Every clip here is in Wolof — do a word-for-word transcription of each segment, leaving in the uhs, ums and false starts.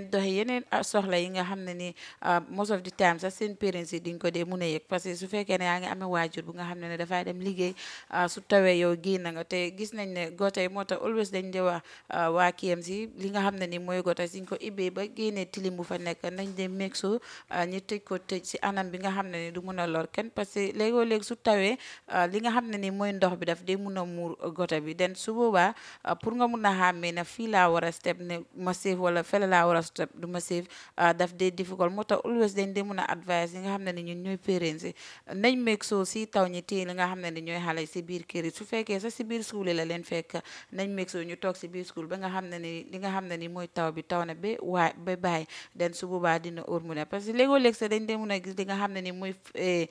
tamit doxe yeneen soxla yi nga xam ne ni most of the time sax seen parents yi duñ ko dee mun a yëg parce que su fekkee ne yaa ngi amee waajur bu nga xam ne ne dafay dem liggéey su tawee yow génn nga te gis nañ ne gota yi moo tax always dañ di wax waa K M C li nga xam ne ni mooy gota suñ ko ibbee ba génnee tilim bu fa nekk nañ de make sure ñu tëj ko tëj si anam bi nga xam ne ni du mun a lor kenn parce que léegoo léegi su tawee li nga xam ne ni mooy ndox bi daf dee mun a muur gota bi den su boobaa pour nga mun a xàmmee ne fii laa war a step ne ma safe wala fele laa war a step du ma safe daf dee difficult moo tax always dañ dee mun a advice yi nga xam ne ni ñun ñooy parents yi nañ make sure si taw ñi téye li nga xam ne ni ñooy xale si biir kër yi su fekkee sax si biir school yi la leen fekk nañ make sure ñu toog si biir school ba nga xam ne ni li nga xam ne ni mooy taw bi taw na ba waay ba bàyyi den su boobaa dina óor mu ne parce que léegoo léeg sax dañ dee mun a gis li nga xam ne ni mooy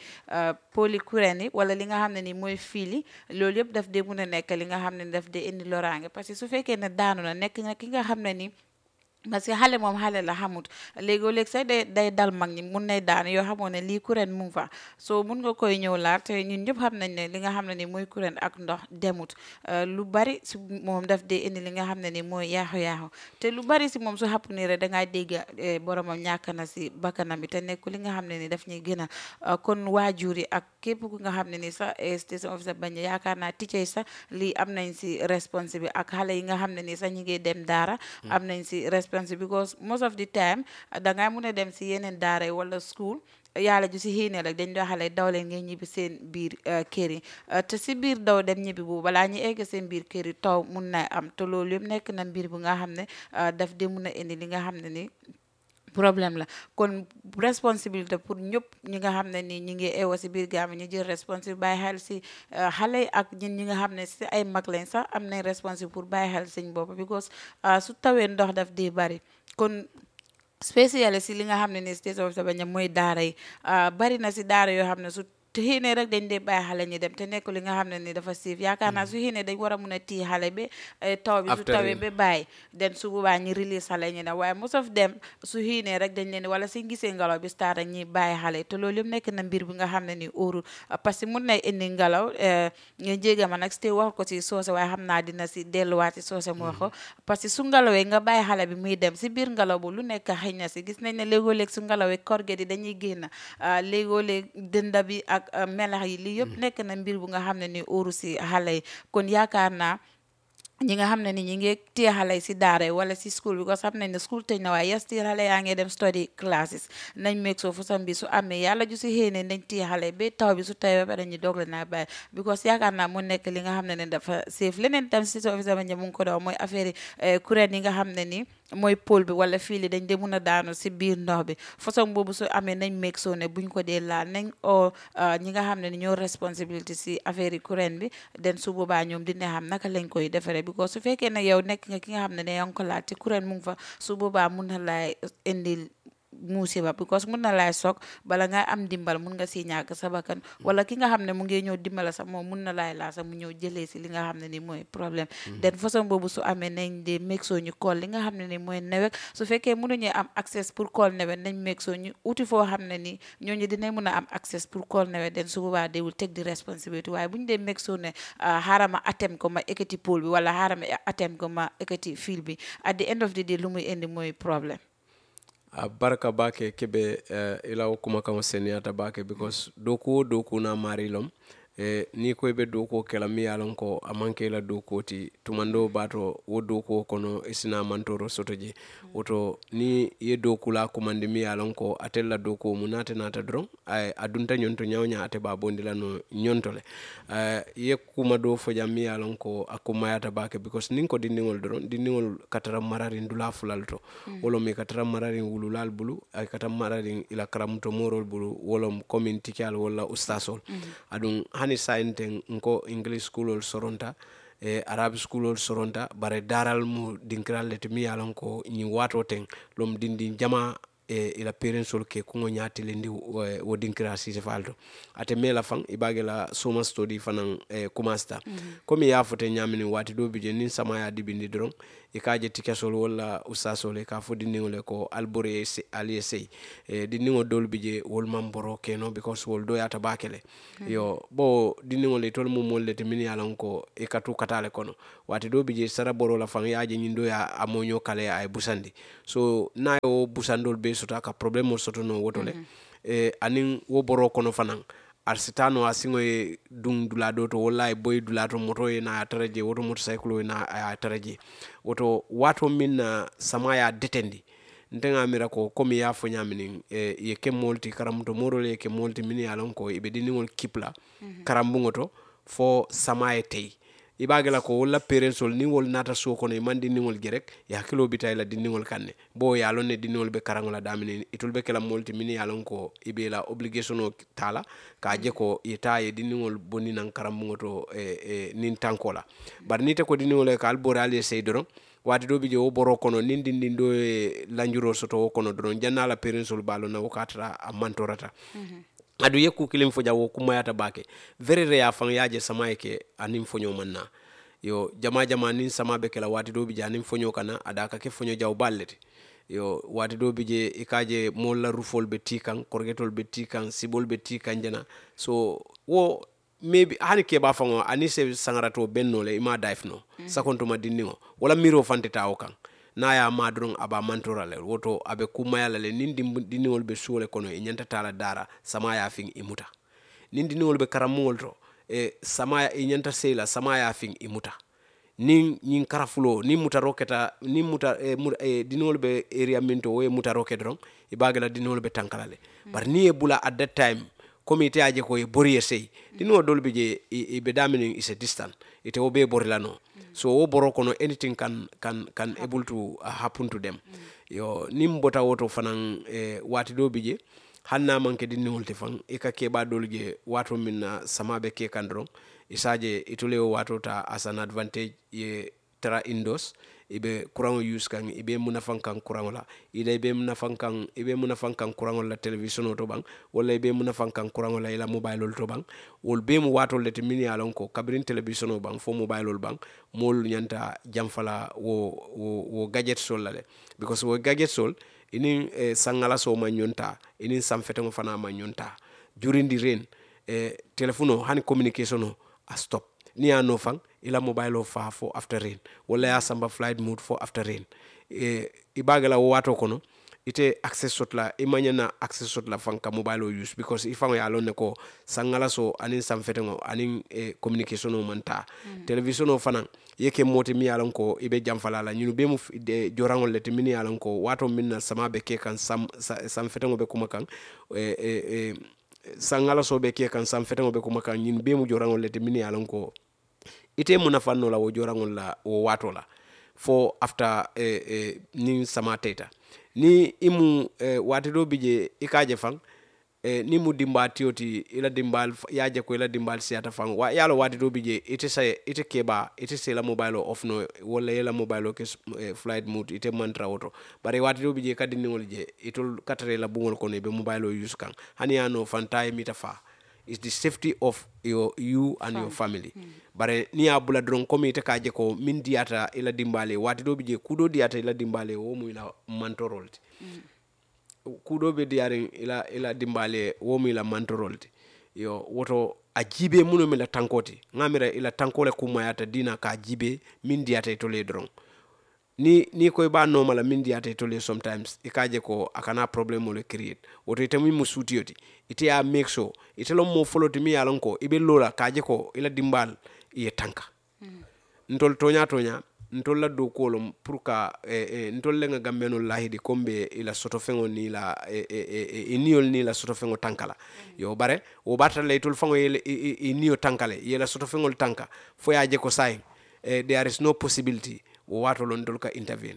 poli courant yi wala li nga xam ne ni mooy fiili loolu yëpp daf dee mun a nekk li nga xam ne ni daf dee indi loraange parce que su fekkee ne daanu na nekk nga ki nga xam ne ni parce que xale moom xale la xamut léegoo léeg sax day day dal mag ñi mun nay daan yoo xamoo ne lii courant mu ngi fa soo mun nga koy ñëw laar te ñun ñëpp xam nañ ne li nga xam ne ni mooy courant ak ndox demut lu bari si moom daf dee indi li nga xam ne ni mooy yaaxu-yaaxu te lu bari si moom su xapp nii rek dangaa dégg boromam ñàkk na si bakkanam bi te nekku li nga xam ne ni daf ñuy gën a kon waajur yi ak képp ku nga xam ne ni sax station officer bañ yaakaar naa teacher sax lii am nañ si responsible ak xale yi nga xam ne ni sax ñu ngi dem daara am nañ si because most of the time dangay mun a dem si yeneen daara yi wala school yàlla ju si xiine rek dañ doo xale daw leen ngeen ñibbi seen biir kër yi te si biir daw dem ñibbi boobu balaa ñu egg seen biir kër yi taw mun na am te loolu yëpp nekk na mbir bu nga xam ne daf di mun a indi li nga xam ne ni problème la kon responsabilité pour ñëpp ñi nga xam ne ni ñi ngi eewa si biir gaam ñu jël responsable bàyyi xel si xale ak ñun ñi nga xam ne si ay mag lañ sax am nañ responsable pour bàyyi xel seen bopp because su tawee ndox daf di bari kon spécial si li nga xam ne ni station of Sabanya mooy daara yi bari na si daara yoo xam ne su te xiine rek dañ dee bàyyi xale ñi dem te nekk li nga xam ne ni dafa siif yaakaar naa su xiine dañ war a mun a tii xale bi taw bi su tawee ba bàyyi den su boobaa ñi release xale ñi dem waaye most of them su xiine rek dañ leen wala suñ gisee ngelaw bi start ak ñi bàyyi xale te loolu yëpp nekk na mbir bi nga xam ne ni óorul parce que mun na indi ngelaw nga jéega ma nag te wax ko si soose waaye xam naa dina si delluwaat si soose mu wax ko parce que su ngelawee nga bàyyi xale bi muy dem si biir ngelaw bu lu nekk xëy na si gis nañ ne léegoo léeg su ngelawee korget yi dañuy génn léegoo léeg dënda bi ak melax yi lii yëpp nekk na mbir bu nga xam ne ni óoru si xale yi kon yaakaar naa ñi nga xam ne ni ñi ngi téye xale yi si daara yi wala si school bi because xam nañ ne school tëj na waaye yes téye xale yaa ngi dem study classes nañ meeg soo fu sam bi su amee yàlla ju si xéene nañ téye xale yi ba taw bi su tawee ba pare ñu doog la naa bàyyi because yaakaar naa mu nekk li nga xam ne ne dafa safe leneen tam si soo fi sama mu ngi ko daw mooy affaire yi kuréel yi nga xam ne ni mooy pôle bi wala fii li dañ dee mun a daanu si biir ndox bi façon boobu su amee nañ meeg soo ne buñ ko dee laal nañ o ñi nga xam ne ni ñoo responsabilité si affaire yi kuréel bi den su boobaa ñoom dina xam naka lañ koy defaree because su fekkee ne yow nekk nga ki nga xam ne ne yaa ngi ko laal te kuréel mu ngi fa su boobaa mun na laay indil musiba because mun na laay soog bala nga am dimbal mun nga si ñàkk sa bakkan wala ki nga xam ne mu ngi ñëw dimbala sax moom mun na laay laa sax mu ñëw jëlee si li nga xam ne ni mooy problème den façon boobu su amee nañ de make sure ñu call li nga xam ne ni mooy newek su fekkee mënuñu am access pour call newek nañ make sure ñu uti foo xam ne ni ñooñu dinañ mun a am access pour call newek den su boobaa they will take the responsibility waaye bu ñu dee make sure ne xaaral ma attempt ko ma ekkati pôle bi wala xaaral ma attempt ko ma ekkati fil bi at the end of the day lu muy indi mooy problème a baraka bake kebe uh, ila kuma kama seniyata bake because doku doku na marilom e ni ko be doko kala mi yalon ko amanke la doko ti tumando bato wo doko kono isina mantoro sotoje woto ni ye doku la komande mi yalon ko atella doko munate nata dron ay adunta nyonto nyawnya ate ba bondila no nyontole uh, ye kuma do fo jam mi yalon ko akuma yata bake because nin ko dindingol dron dindingol katara marari ndula fulalto mm. wolo mi katara marari wululal bulu ay katara marari ila karamuto morol bulu wolo community kal wala ustasol mm. adun hani sainten nko English schoolol soronta e Arab schoolol soronta bare daral mu dinkral let mi yalon ko ni wato ten lom dindi jama e ila parensol ke ko nyaati lendi wo dinkra si se falto ate mela fang ibage la soma study fanan e kumasta mm -hmm. komi ya fote nyamini wati do bije nin sama ya dibindi dron ikaje tikasol wala usasol ka fo diningole ko albore ali sey e diningo dol bije wol mamboro keno because wol do yata bakele mm-hmm. yo bo diningole tol mo molle te min yalon ko e katu katale kono wati do bije sara boro la fang yaje nyindo ya amonyo kale ay busandi so nayo busandol be sota ka problème soto no wotole mm-hmm. e anin wo boro kono fanan arsitano asingo e dung dulado to wala e boy dulato moto e na taraje woto motorcycle na a taraje woto wato min na samaya detendi ntenga mira ko komi ya fo nyamini e ye ke molti karamuto moro le ke molti mini alon ko ibe diningol kipla mm-hmm. karambungoto fo samaya tey ibagala ko wala parents ol ni wol nata so kono e mandi ningol gerek ya kilo bitay la diningol kanne bo ya lon ne diningol be karangola damini itul be kala molti mini yalon ko ibe la obligation o tala ka je ko ita e diningol bonni nan karambugoto e, e nin tankola bar nite ko diningol e kal borali sey doron wati do bije o boro kono nin din din do e lanjuro soto kono doron jannala parents ol balo na wakatra a mantorata mm-hmm. adu yekku kilim fo jawo kumayata bake very rare fan yaje sama ke anim fonyo manna yo jama jama nin sama be kala wati do bija anim fonyo kana adaka ke fonyo jaw ballete yo wati do bije ikaje molla rufol be tikan korgetol be tikan sibol be tikan jana so wo maybe hani ke ba fango ani se sangarato benno le ima difno mm-hmm. sakonto madinningo wala miro fante tawo kan na ya madron aba mantora le woto abe kumayala le nindi diningol be sole kono e nyanta tala dara sama ya fin imuta nindi diningol be karamol to e sama ya e nyanta sela sama ya fin imuta nin nin karafulo ni muta roketa ni muta e, muta, e diningol be area minto we muta rokedron e bagala diningol be tankalale mm. bar ni e bula at that time comité aje ko e boriye sey diningol dolbe je e, e be damini is a distant ite obe borilano so wo boro kono anything can can can able to uh, happen to them mm. yo nim bota woto fanan eh, wati do bije hanna manke dinni holte fan e ka ke ba dolje wato minna samabe ke kandron isaje itule wato ta as an advantage ye tara indos ibe kurango use kan ibe munafan kan kurango la ida ibe munafan kan ibe munafan kan kurango la television to bang wala ibe munafan kan kurango la ila mobile to bang wol be mu wato le mini alon ko kabrin television bang fo mobile bang mol nyanta jamfala wo wo, wo gadget sol la le because wo gadget sol ini eh, sangala so manyonta ini samfete mo fana manyonta during the rain eh, telephone hani communication no a stop ni ano fang ila mobile o fa for after rain wala ya samba flight mode for after rain e ibagala wato kono ite access sot la imanya na access sot la fang ka mobile o use because ifango ya lone ko sangala so anin samfetengo anin e, communication o manta mm. television o fanan yeke moti mi alon ko ibe jamfala la nyunu be mu de jorango le timini alon ko wato minna sama be ke kan sam samfetengo be kuma kan e, e, e sangala so be ke kan samfetengo be kuma kan nyunu be mu jorango le timini alon ko ite munafanno la wo jorangol la wo wato la fo after eh, eh, ni sama teta ni imu eh, wati do bije ikaje fang eh, ni mu dimba tioti ila dimbal yaje ko ila dimbal siata fang wa yalo wati do bije ite say ite keba ite se la mobile off no wala ila mobile ke eh, flight mode ite mantra auto bare wati do bije kadini wol je itol katare la bungol ko ne be mobile o use kan hani ano fantai mitafa is the safety of your you and Fam. your family mm. bare ni abula dron komi ite kaje ko min diata ila dimbale wati do bije kudo diata ila dimbale wo mu ila mantorolti mm. kudo be diare ila ila dimbale wo mu ila mantorolti yo woto ajibe muno mi la tankoti ngamira ila tankole kumayata dina ka ajibe min diata to le dron ni ni koy ba normal la min diata to le sometimes ikaje ko akana problem mo le create woto ite mi musutioti ite ya make sure ite lo mo follow mi yalon ko ibe lola kaje ko ila dimbal ye tanka mm. ntol tonya tonya ntol la do ko lom pour ka eh, eh, ntol le nga gambeno lahidi kombe ila soto fengo ni la e eh, eh, eh, niol ni la soto fengo tankala mm. yo bare o bata le tol fango ye e, e, niyo tankale ye la soto fengo tanka fo ya je ko sai eh, there is no possibility o wato lon dol ka intervene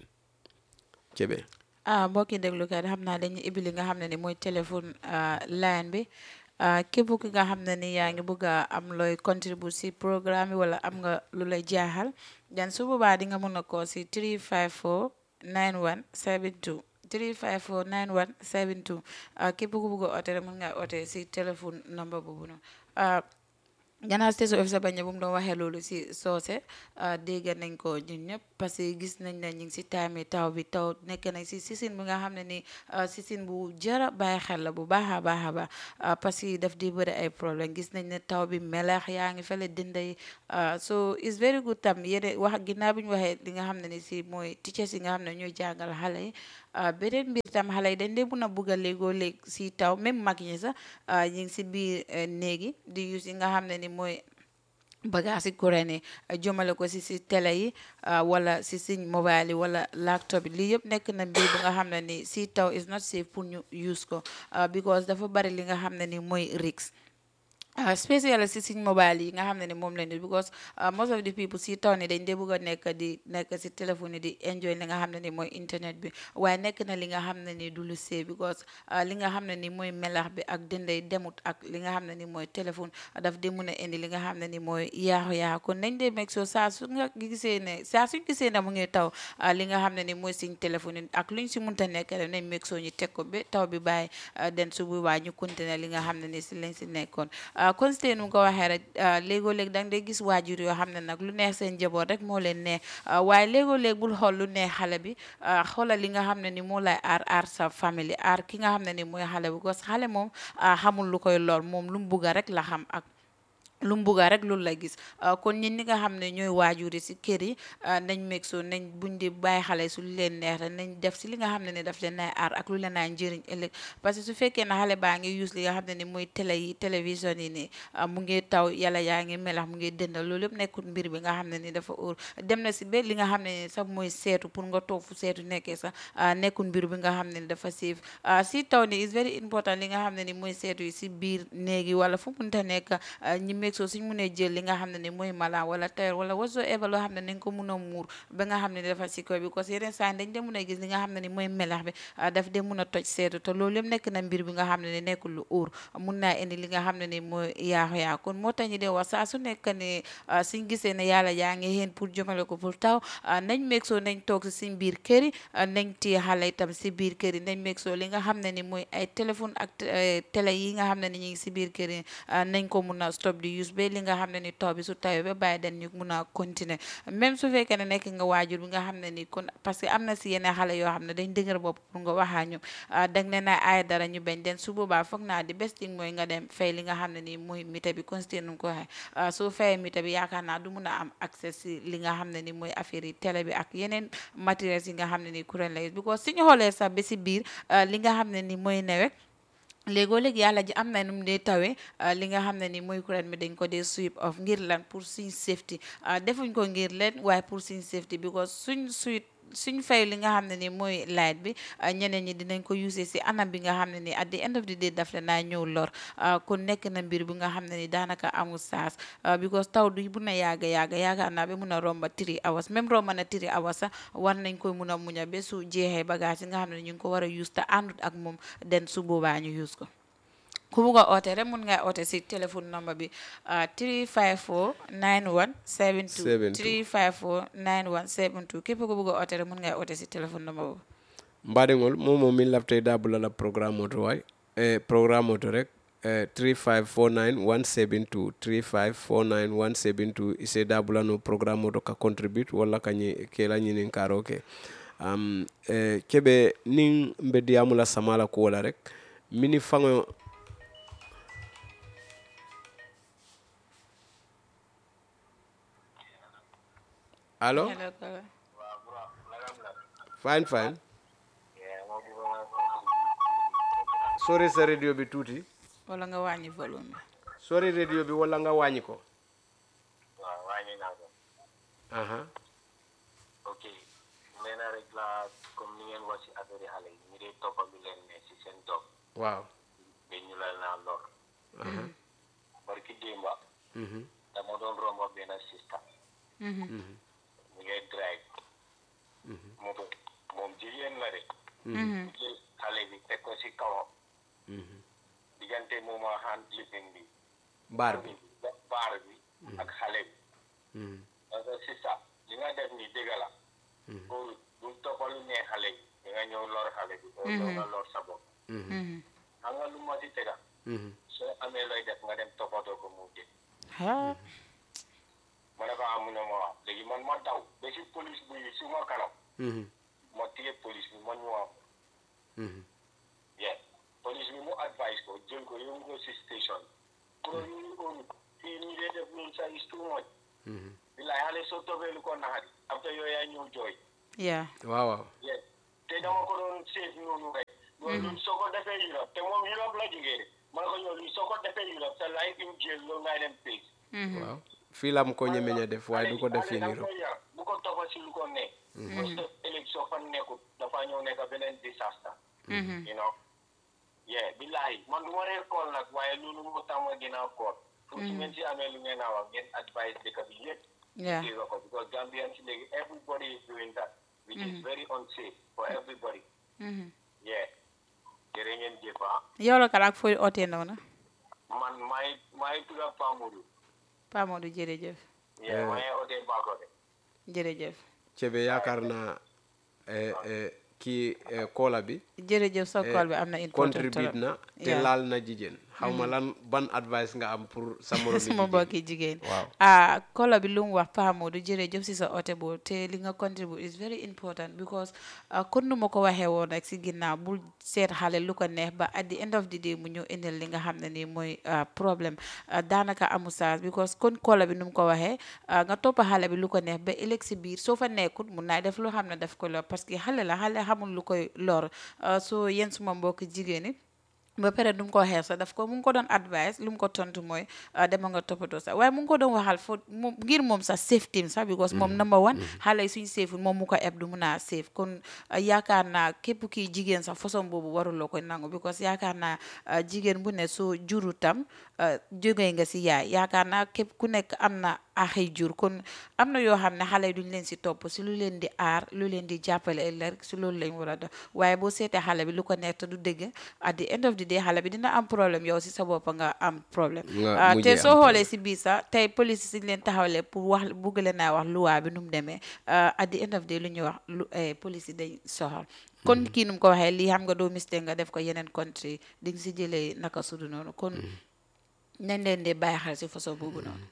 kebe ah mbokki déglukat xam naa dañuy ibili nga xam ne ni mooy téléphone line bi képp ki nga xam ne ni yaa ngi bëgg a am looy contribuer si programme bi wala am nga lu lay jaaxal dan su boobaa di nga mën a ko si three five four nine one seven two three five four nine one seven two képp ku bëgg a oote rek mën nga oote si téléphone number boobu noonu gannaaw station officer bañ bu mu doon waxee loolu si soose dégg nañ ko ñun ñëpp parce que gis nañ ne ñu ngi si time taw bi taw nekk nañ si sisin bi nga xam ne ni sisin bu jara bàyyi xel la bu baax a baax a baax parce que daf di bëri ay problème gis nañ ne taw bi melax yaa ngi fele dënda yi so it's very good tam yéen wax ginnaaw bi ñu waxee li nga xam ne ni si mooy teachers yi nga xam ne ñooy jàngal xale yi beneen mbir tam xale yi dañ dee mun a bugg a léegoo léeg si taw même mag ñi sax ñu ngi si biir néegi di use yi nga xam ne ni mooy bagaasi kuréel yi jëmale ko si si télé yi wala si siñ mobile yi wala laptop yi lii yëpp nekk na mbir bu nga xam ne ni si taw is not safe pour ñu use ko because dafa bari li nga xam ne ni mooy risque spécial si siñ mobile yi nga xam ne ni moom lañ di because most of the people si taw ni dañ dee bëgg a nekk di nekk si téléphone yi di enjoy li nga xam ne ni mooy internet bi waaye nekk na li nga xam ne ni du lu see because li nga xam ne ni mooy melax bi ak dënday demut ak li nga xam ne ni mooy téléphone daf di mun a indi li nga xam ne ni mooy yaaxu yaaxu kon nañ dee meg soo saa su nga gisee ne saa suñ gisee ne mu ngi taw li nga xam ne ni mooy siñ téléphone yi ak luñ si munta nekk rek nañ meg soo ñu teg ko ba taw bi bàyyi den su boobaa ñu continuer li nga xam ne ni si lañ si nekkoon constaté nu ko waxee rek léegoo léeg danga day gis waajur yoo xam ne nag lu neex seen njaboot rek moo leen neex waaye léegoo léeg bul xool lu neex xale bi xoolal li nga xam ne ni moo lay aar aar sa famille aar ki nga xam ne ni mooy xale bi parce que xale moom xamul lu koy lor moom lu mu bugga rek la xam ak lu mu bugga rek loolu la gis kon ñun ñi nga xam ne ñooy waajur yi si kër yi nañ meg soo nañ buñ di bàyyi xale su lu leen neex rek nañ def si li nga xam ne ne daf leen nay aar ak lu leen nay njëriñ ëllëg parce que su fekkee ne xale baa ngi use li nga xam ne ni mooy télé yi télévision yi ni mu ngi taw yàlla yaa ngi melax mu ngi dëndal loolu yëpp nekkul mbir bi nga xam ne ni dafa óor dem na si ba li nga xam ne ni sax mooy seetu pour nga toog fu seetu nekkee sax nekkul mbir bi nga xam ne ni dafa safe si taw ni is very important li nga xam ne ni mooy seetu yi si biir néegi wala fu munta nekk ñi so suñ mënee jël li nga xam ne ni mooy mala wala tailleur wala whatsoever loo xam ne nañ ko mun a muur ba nga xam ne dafa si ko bi parce que yeneen saa dañ de mun a gis li nga xam ne ni mooy melax bi daf de mun a toj seetu te loolu yëpp nekk na mbir bi nga xam ne ni nekkul lu óor mun naa indi li nga xam ne ni mooy yaaxu yaa kon moo tax ñu de wax saa su nekk ne suñ gisee ne yàlla yaa ngi xeen pour jëmale ko pour taw nañ meeg soo nañ toog si suñ biir kër yi nañ téye xale itam si biir kër yi nañ meeg soo li nga xam ne ni mooy ay téléphone ak télé yi nga xam ne ni ñu ngi si biir kër yi nañ ko mun a stop di use ba li nga xam ne ni taw bi su tawee ba bàyyi den ñu mun a continuer même su fekkee ne nekk nga waajur bi nga xam ne ni kon parce que am na si yeneen xale yoo xam ne dañ dëgër bopp pour nga waxaa ñoom dag ne na ay dara ñu bañ den su boobaa foog naa di best thing mooy nga dem fay li nga xam ne ni mooy mita bi constaté nu ko waxee soo fayee mita bi yaakaar naa du mun a am accès si li nga xam ne ni mooy affaire yi télé bi ak yeneen matériels yi nga xam ne ni kuréel la because suñu xoolee sax ba si biir li nga xam ne ni mooy nawet léegoo léegi yàlla ji am na nu mu dee tawee li nga xam ne ni mooy kuréel mi dañ ko dee sweep off ngir lan pour suñ safety defuñ ko ngir leen waaye pour suñ safety because suñ sweep suñ fay li nga xam ne ni mooy light bi ñeneen ñi dinañ ko use si anam bi nga xam ne ni at the end of the day daf la naa ñëw lor kon nekk na mbir bi nga xam ne ni daanaka amul saas because taw du bu na yàgga yàgga yaakaar naa ba mun a romba three hours même romba na three hours sax war nañ koy mun a muña ba su jeexee bagage yi nga xam ne ñu ngi ko war a use te àndut ak moom den su boobaa ñu use ko ku bugg a oote rek mun nga oote si téléphone number bi three five four nine one seven two three five four nine one seven two képp ku bugg a oote rek mun nga oote si téléphone number boobu mbaɗigol momo min lafte dabulala programme oto way e programme oto rek three five four nine one seven two three five four nine one seven two ise dabulano programme oto ka contribute walla kañi kela ñinin karo ke um, e keɓe nin mbeddiyamula samala ko wala rek mini fango allo fine fine sorry sa radio bi tuuti wala nga wàññi volume bi sorry radio bi wala nga wàññi ko waaw wàññi naa ko aha ok nee na rek la comme ni ngeen wax ci affaire xale yi ñu dee toppa bi leen ne ci seen doom waaw ba ñu la naa lor aha barki démba mhm dama doon romba benn sista mhm mu ngay drive moto moom jigéen la de mhm jël xale bi teg ko ci kawam mhm diggante moom a hand living bi baar bi baar bi ak xale bi mhm parce que sista li nga def ni dëgg la pour bu toppalu ne xale bi di nga ñëw lor xale bi oo doo nga lor sa bopp mhm xam nga lu ma ci tega mhm soo amee looy def nga dem toppatoo ko mu jël ah ma ne ko ah mu ne ma waaw léegi man ma daw ba si police bi su ma kanam Mhm. ma téye police bi man ñu am Mhm. yeah police bi mu advice ko jël ko yóbbu ko si station pour ñu on fii nii dee def nii sa is too much Mhm. bilaay xale soo toppee lu ko naxari après yooyu yaa ñëw jooy yeah waaw waaw yeah te dama ko doon seet noonu rek loolu soo ko defee Europe te moom Europe la jógee de ma ne ko ñëw lii soo ko defee Europe sa life in jail loolu ngay dem face waaw fii la mu ko ñemeñ a def waaye du ko def fii nii rek bu ko toppa si lu ko ne parce que ëllëg soo fa nekkut dafa ñëw nekk beneen disaster you know yeah billahi man du ma ree kool nag waaye loolu moo tax ma gën a kool fu su ngeen si amee lu ngeen a wax ngeen advice dëkk bi yëpp yeah dégg ko because Gambians léegi everybody is doing that which is very unsafe for everybody yeah jërë ngeen jëf ah yow la kan ak fooy ootee noonu man maay maay tudda Pamoudou Pa Modou jërëjëf yeah maay ootee Bakoteh jërëjëf Kebe yaakaar naa eh, eh, kii eh, koola bi jërëjëf sa call bi am na important contribute na te Yeah. laal na jigéen xaw ma lan ban advice nga am pour sa moromi suma jigéen mbokki jigéen waaw ah kola bi lu mu wax Pa Modou jërëjëf si sa ote boobu te li nga contribute is very important because kon nu ma ko waxee woon rek si ginnaaw bul seet xale lu ko neex ba at the end of the day mu ñëw indil li nga xam ne nii mooy problème daanaka amu saas because kon kola bi nu mu ko waxee nga toppa xale bi lu ko neex ba ëllëg si biir soo fa nekkut mun naa def loo xam ne daf ko lor parce que xale la xale xamul lu koy lor soo yéen suma mbokki jigéen yi ba pare du mu ko waxee sax daf ko mu ngi ko doon advice lu mu ko tontu mooy dema nga toppatoo sax waaye mu ngi ko doon waxal fo mu ngir moom sax safety sax because moom number one xale yi suñ safe moom mu ko eb du mun a safe kon yaakaar naa képp kii jigéen sax façon boobu waruloo koy nangu because yaakaar naa jigéen bu ne soo juru tam jógee nga si yaay yaakaar naa képp ku nekk am na axi jur kon am na yoo xam ne xale yi duñ leen si topp si lu leen di aar lu leen di jàppale ëllëg si loolu lañ war a def waaye boo seetee xale bi lu ko nekk te du dëgg at the end of the day xale bi dina am problème yow si sa bopp nga am problème te soo xoolee si biir sax tey police si leen taxawlee pour wax bugg leen naa wax luwaa bi nu mu demee at the end of the day lu ñuy wax lu police yi dañ soxal kon kii nu mu ko waxee lii xam nga doo mistake nga def ko yeneen country di nga si jëlee naka sudu noonu kon nañ leen di bàyyi xel si façon boobu noonu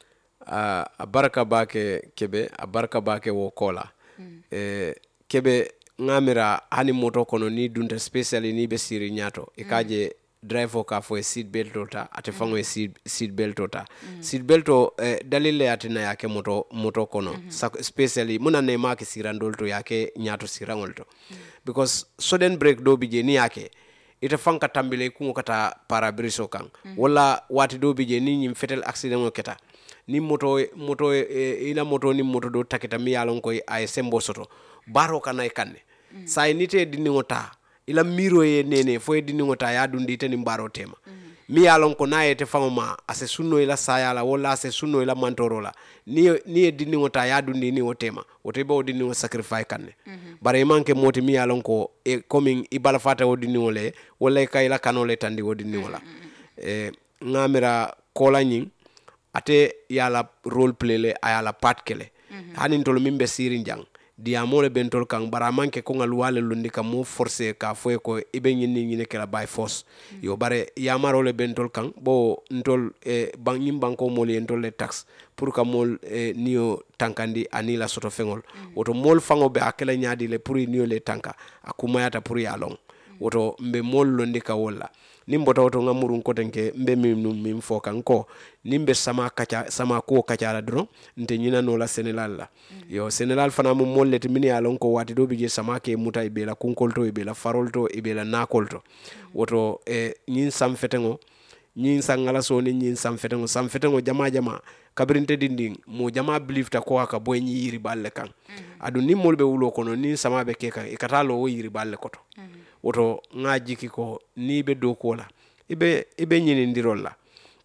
a a barka bake kebe a barka bake wo kola eh, kebe ngamira hani moto kono ni dunta specially ni be siri nyato e kaje drive ka fo e seat belt ota ate fango e seat, seat belt ota seat belt o eh, dalile atina yake moto moto kono mm-hmm. specially muna ne ma ke sirandol to yake nyato sirangol to because sudden break do bije ni yake ita fanka tambile kungo kata parabriso kan mm-hmm. wala wati do bije ni nyim fetel accident o keta ni moto moto e, ina moto ni moto do takita mi yalon koy ay sembo soto baro kanay kanne mm. say nite dinni ngota ila miro ye nene fo dinni ngota ya dundi tani baro tema mm. mi yalon ko naye te fangoma ase sunno ila sayala wala ase sunno ila mantorola ni ni dinni ngota ya dundi ni otema otebe o dinni o sacrifice kanne mm -hmm. bare manke moti mi yalon ko e coming ibala fata o dinni ole wala kayla kanole tandi o dinni wala mm -hmm. e ngamira kola nyin ate yala role play le ayala part kele mm -hmm. hanin tolo mimbe sirin jang diamole bentol kan bara manke ko ngal wale lundi ka mo forcer ka foy ko ibe nyini nyine kala by force mm -hmm. yo bare yamaro le bentol kan bo ntol e bang nyim banko mo le ntol le tax pour ka mol e, niyo tankandi anila soto fengol mm -hmm. woto mol fango be akela nyaadi le pour niyo le tanka akumayata pour yalong mm -hmm. woto mbe mol londi ka wolla nimbo tawto ngamurun kotenke mbe mim mim fokan ko nimbe sama kacha sama ko kacha la dron nte nyina no la Senegal la mm -hmm. yo Senegal fana mo mollete mini alon ko wati do bije sama ke muta ibe la kunkolto ibe la farolto ibe la nakolto mm -hmm. woto e nyin sam fetengo nyin sangala so ni nyin sam fetengo sam fetengo jama jama kabirinte dinding mo jama believe ta ko aka boy nyi yiri balle kan mm -hmm. adu ni molbe wulo kono ni sama be ke kan ikatalo wo yiri balle koto mm -hmm. woto ngajiki ko ni be do ko la ibe ibe nyini ndirol la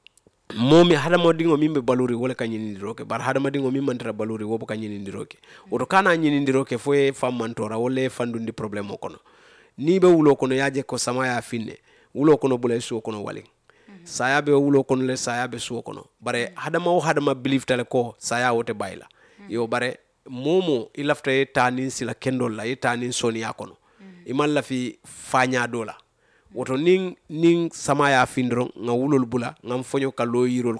momi hadama dingo mimbe baluri wala ka nyini ndiroke bar hadama dingo mimman tara baluri wobo ka nyini ndiroke woto kana nyini ndiroke foye fammantora wala fandundi problème kono ni be wulo kono yaje ko sama ya finne wulo kono bula so kono wali saya be wulo kono le saya be so kono bare hadama o hadama believe tale ko saya wote bayla yo bare momo ilafta e tanin sila kendol la e tanin sonia kono iman la fi fanya dola woto ning ning sama ya findro nga wulol bula ngam fonyo ka lo yirol koto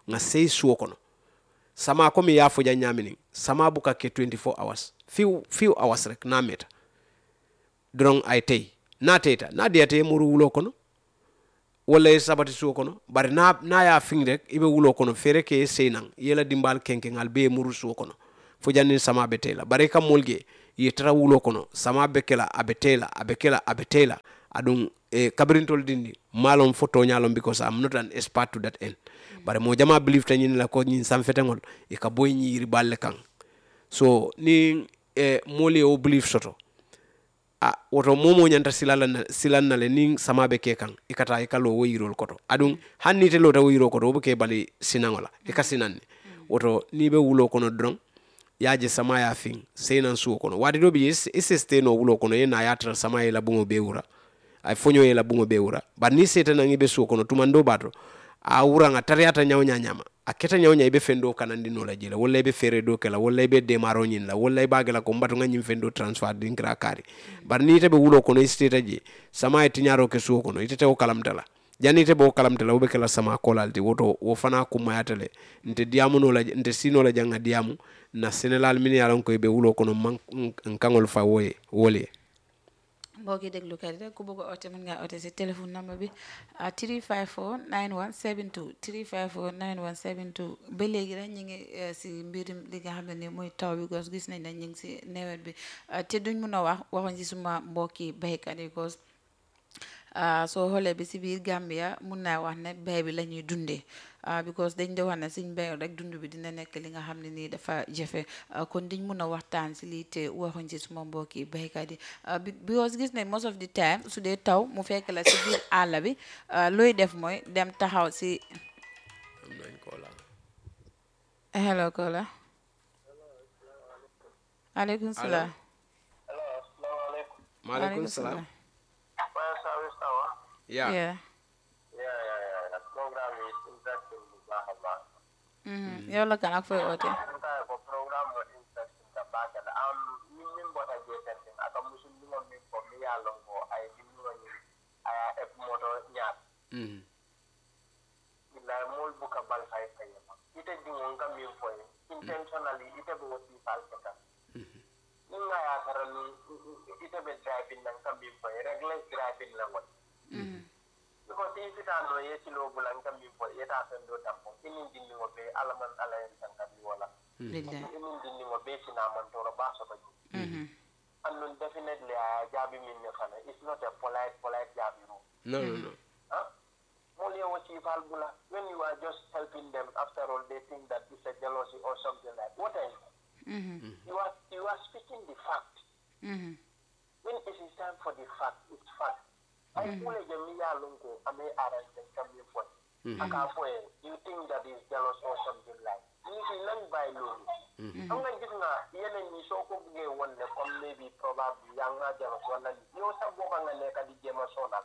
nga sey suwo kono sama ko mi ya fo ja nyamini sama buka ke twenty-four hours few few hours rek na meta drong ay tay na teta na diate muru wulo kono wala e sabati suwo kono bari na na ya fing rek ibe wulo kono fere ke seynan yela dimbal kenke ngal be muru suwo kono fo janni sama be tela bari kam molge ye tara wulo kono sama be kela abetela abekela abetela adun e kabrintol dindi malon photo nyalon because I'm not an expert to that end bare mo jama believe tan la ko nyin sam fetengol e ka boy nyiri balle kan so ni e moli o believe soto a woto momo nyanta silala silanna le ning samabe ke kan ikata e kalo woyirol koto adun hanni te lota woyiro koto obo ke bali sinangola e ka sinanne woto ni be wulo kono dron yaje sama ya fin seynan suwo kono wadi do bi esse no wulo kono e na yatra sama e la bungo bewura ay fonyo e la bungo bewura ba ni seta na ngibe suwo kono tumando bato a wuranga tariata nyawnya nyama a keta nyawnya ibe fendo kanandi no la jela wala ibe fere do kala wala ibe demaro nyin la wala ibe agala ko mbatu nganyim fendo transfer din kra kari bar ni tebe wulo kono isteta je sama e tinyaro ke suwo kono itete o kalamtala jani tebe o kalamtala obe kala sama kolalti woto wo fana kumayatale nte diamu no la nte sino la janga diamu na senelal mini yalon ko ibe wulo kono man kangol fa woye wole mbokki déglu kat rek ku bëgg a oote mën ngaa oote si téléphone number bi three five four nine one seven two three five four nine one seven two ba léegi rek ñu ngi si mbirum li nga xam ne ni muy taw bi gos gis nañ ne ñu ngi si nawet bi te duñ mën a wax waxuñ si suma mbokki baykat yi gos soo xoolee bi si biir Gambia mun naa wax ne bay bi la ñuy dundee because dañ de wax ne suñ bayoon rek dund bi dina nekk li nga xam ne nii dafa jafe kon diñ mun a waxtaan si lii te waxuñ si suma mbokki baykat yi because gis ne most of the time su dee taw mu fekk la si biir àll bi looy def mooy dem taxaw si hello Kola aleykum salaam maaleykum salaam Yeah. yeah Yeah, yeah, yeah. The program is interesting. Blah, blah. mhm yow la kan ak fooy oote The program was interesting. The back and um, you remember what I did something. I come to you on me for me along for I didn't know you. I have motor yard. mhm In the mold book of Balfai Pay. It is the one coming for you. Intentionally, it is what we falcata. In my academy, it is a driving and coming for a regular driving level. Because if it are no yes, no blanca before it has and do tampo, in Indian obey Alaman Alliance and Cabiola. In Indian obey Sinaman or a bass of it. And definitely a jabby minifana. It's not a polite, polite jabby room. no no no Only what you Falbula, when you are just helping them, after all, they think that it's a jealousy or something like what else? You are you are speaking the fact. When it is time for the fact, it's fact. I feel like me alone go, I may arrange and come in for it. I can't for it. You think that is jealous or something like you see learn by law. I'm like this now, the enemy so could be one that come maybe probably younger jealous one and you also go on and make a game of soda.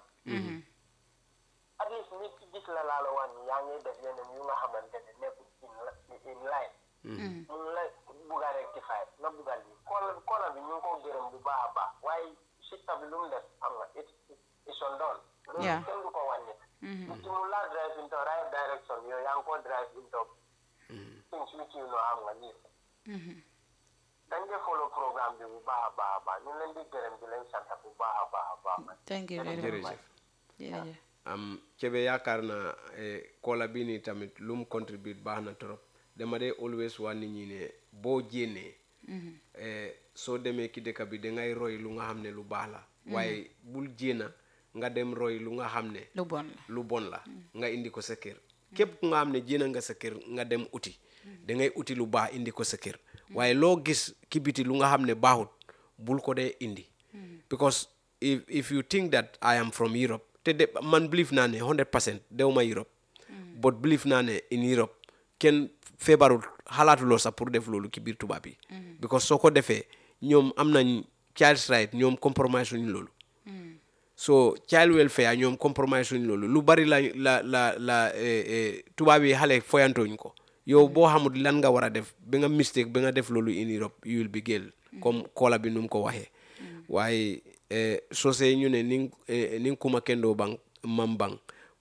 At least make this lala one young the enemy you have and then in line. Like Buga rectified, not Bugali. Call call a new go get him Bubaba. Why sit up alone that I'm like it's it's undone. Yeah. Can look on it. If you drive into right direction, your young go drive into things which you know I'm gonna need. Then you follow program the Baba Baba. You learn the ambulance and have Baba Baba. thank you very much jërëjëf jërëjëf am kebe yaakaar na kola bi ni tamit lum contribute baax na trop dama de always wa nit ñi ne boo jénnee soo demee ki dëkk bi dangay roy lu nga xam ne lu baax la waaye bul jéena nga dem roy lu nga xam ne lu bon la lu bon la nga indi ko sa kër képp ku nga xam ne jéena nga sa kër nga dem uti dangay uti lu baax indi ko sa kër waaye loo gis ki biti lu nga xam ne baaxut bul ko dee indi because if if you think that I am from Europe te de man believe naa ne one hundred percent dewuma Europe but believe naa ne in Europe kenn feebarul xalaatuloo sax pour def loolu ci biir tubaab yi because soo ko defee ñoom am nañ child's right ñoom compromise suñu loolu so child welfare ñoom compromise suñu loolu lu bari la la la la tubaab yi xale foyantooñ ko yow boo xamul lan nga war a def ba nga mistake ba nga def loolu in Europe you will be guilty comme koola bi nu mu ko waxee waaye soo see ñu ne ni ni kuma kendoo bang mam bang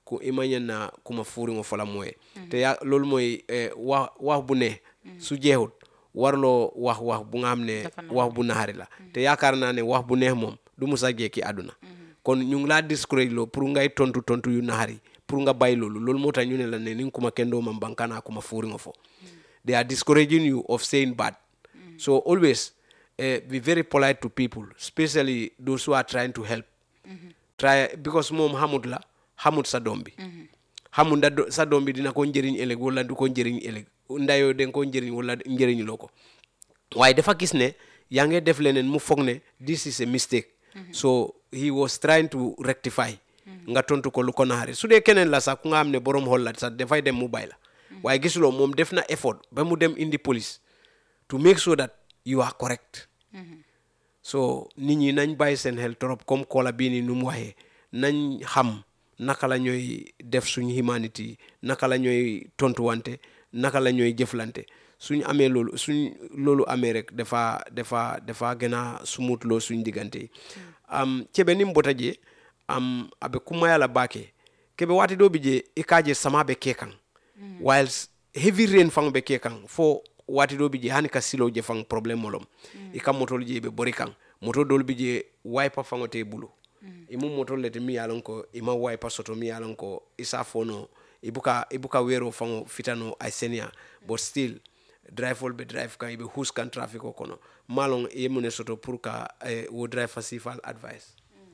ku imañen na kuma fuuriŋo fola moye te ya loolu mooy eh, wax wax bu ne su jeexut warloo wax wax bu nga xam ne wax bu naxari la te yaakaar naa ne wax bu neex moom du musa jekki àdduna kon ñu ngi laa discourage loo pour ngay tontu tontu yu naxari pour nga bàyyi loolu loolu moo tax ñu ne la ne ni kuma kendo mam bankana kuma fuuriŋo fo they are discouraging you of saying bad so always uh, be very polite to people especially those who are trying to help try because moom xamut la xamut sa doom bi xamut nda sa doom bi dina ko njëriñ ëllëg wala du ko njëriñ ëllëg ndayoo den ko njëriñ wala njëriñ loo ko waaye dafa gis ne yaa ngi def leneen mu foog ne this is a mistake so he was trying to rectify nga tontu ko lu ko naxari su dee keneen la sax ku nga xam ne borom xol la sax dafay dem mu bay la waaye gisuloo moom def na effort ba mu dem indi police to make sure that you are correct so nit ñi nañ bàyyi seen xel trop comme koola bii nii nu mu waxee nañ xam naka la ñooy def suñ humanity naka la ñooy tontuwante naka la ñooy jëflante suñ amee loolu suñ loolu amee rek dafa dafa dafa gën a smooth loo suñ diggante yi am cebe ni mbota je am abe kumaya la bake kebe wati do bije ikaje sama be kekan whilst heavy rain fang be kekan fo wati do bije hani ka silo je fang problem molom ika motol je be borikan moto dol bije wiper fangote bulu imu motol lete mi yalon ko ima wiper soto mi yalon ko isa fono ibuka ibuka wero fango fitano aisenia but still drive all be drive kan ibe hus kan traffic ko kono malon yemune soto pour ka eh, wo drive fasifal advice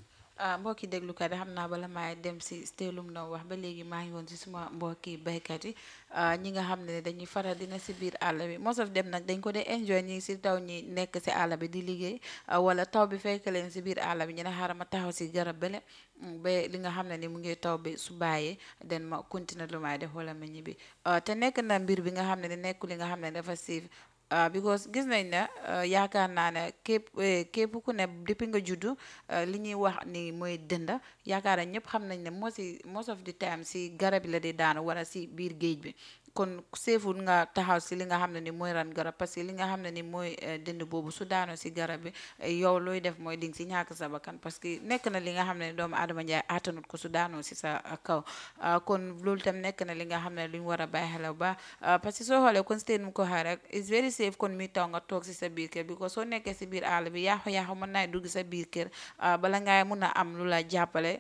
mbokki déglukat yi xam naa bala maay dem si stelum na wax ba léegi maa ngi woon si suma mbokki baykat yi ñi nga xam ne dañuy faral dina si biir àll bi most of dem nag dañ ko dee enjoy ñi si taw ñi nekk si àll bi di liggéey wala taw bi fekk leen si biir àll bi ñu ne xaaral ma taxaw si garab bele ba li nga xam ne ni mu ngi taw bi su bàyyee den ma continuer lu may def wala ma ñibbi te nekk na mbir bi nga xam ne ni nekku li nga xam ne dafa siif Uh, because gis nañ ne uh, yaakaar naa ne képp képp ku ne depuis nga juddu uh, li ñuy wax ni mooy dënda yaakaar na ñëpp xam nañ ne moo si most of the time si garab yi la di daanu wala si biir géej bi kon seeful nga taxaw si li nga xam ne ni mooy ran garab parce que li nga xam ne ni mooy dënd boobu su daanoo si garab bi yow looy def mooy ding si ñàkk sa bakkan parce que nekk na li nga xam ne ni doomu Adama Njaay attanut ko su daanoo si sa kaw kon loolu tam nekk na li nga xam ne lu ñu war a bàyyi xel ba parce que soo xoolee kon steen mu ko xaar rek is very safe kon mi taw nga toog si sa biir kër bi ko soo nekkee si biir àll bi yaaxu-yaaxu mën naa dugg sa biir kër bala ngay mun a am lu la jàppale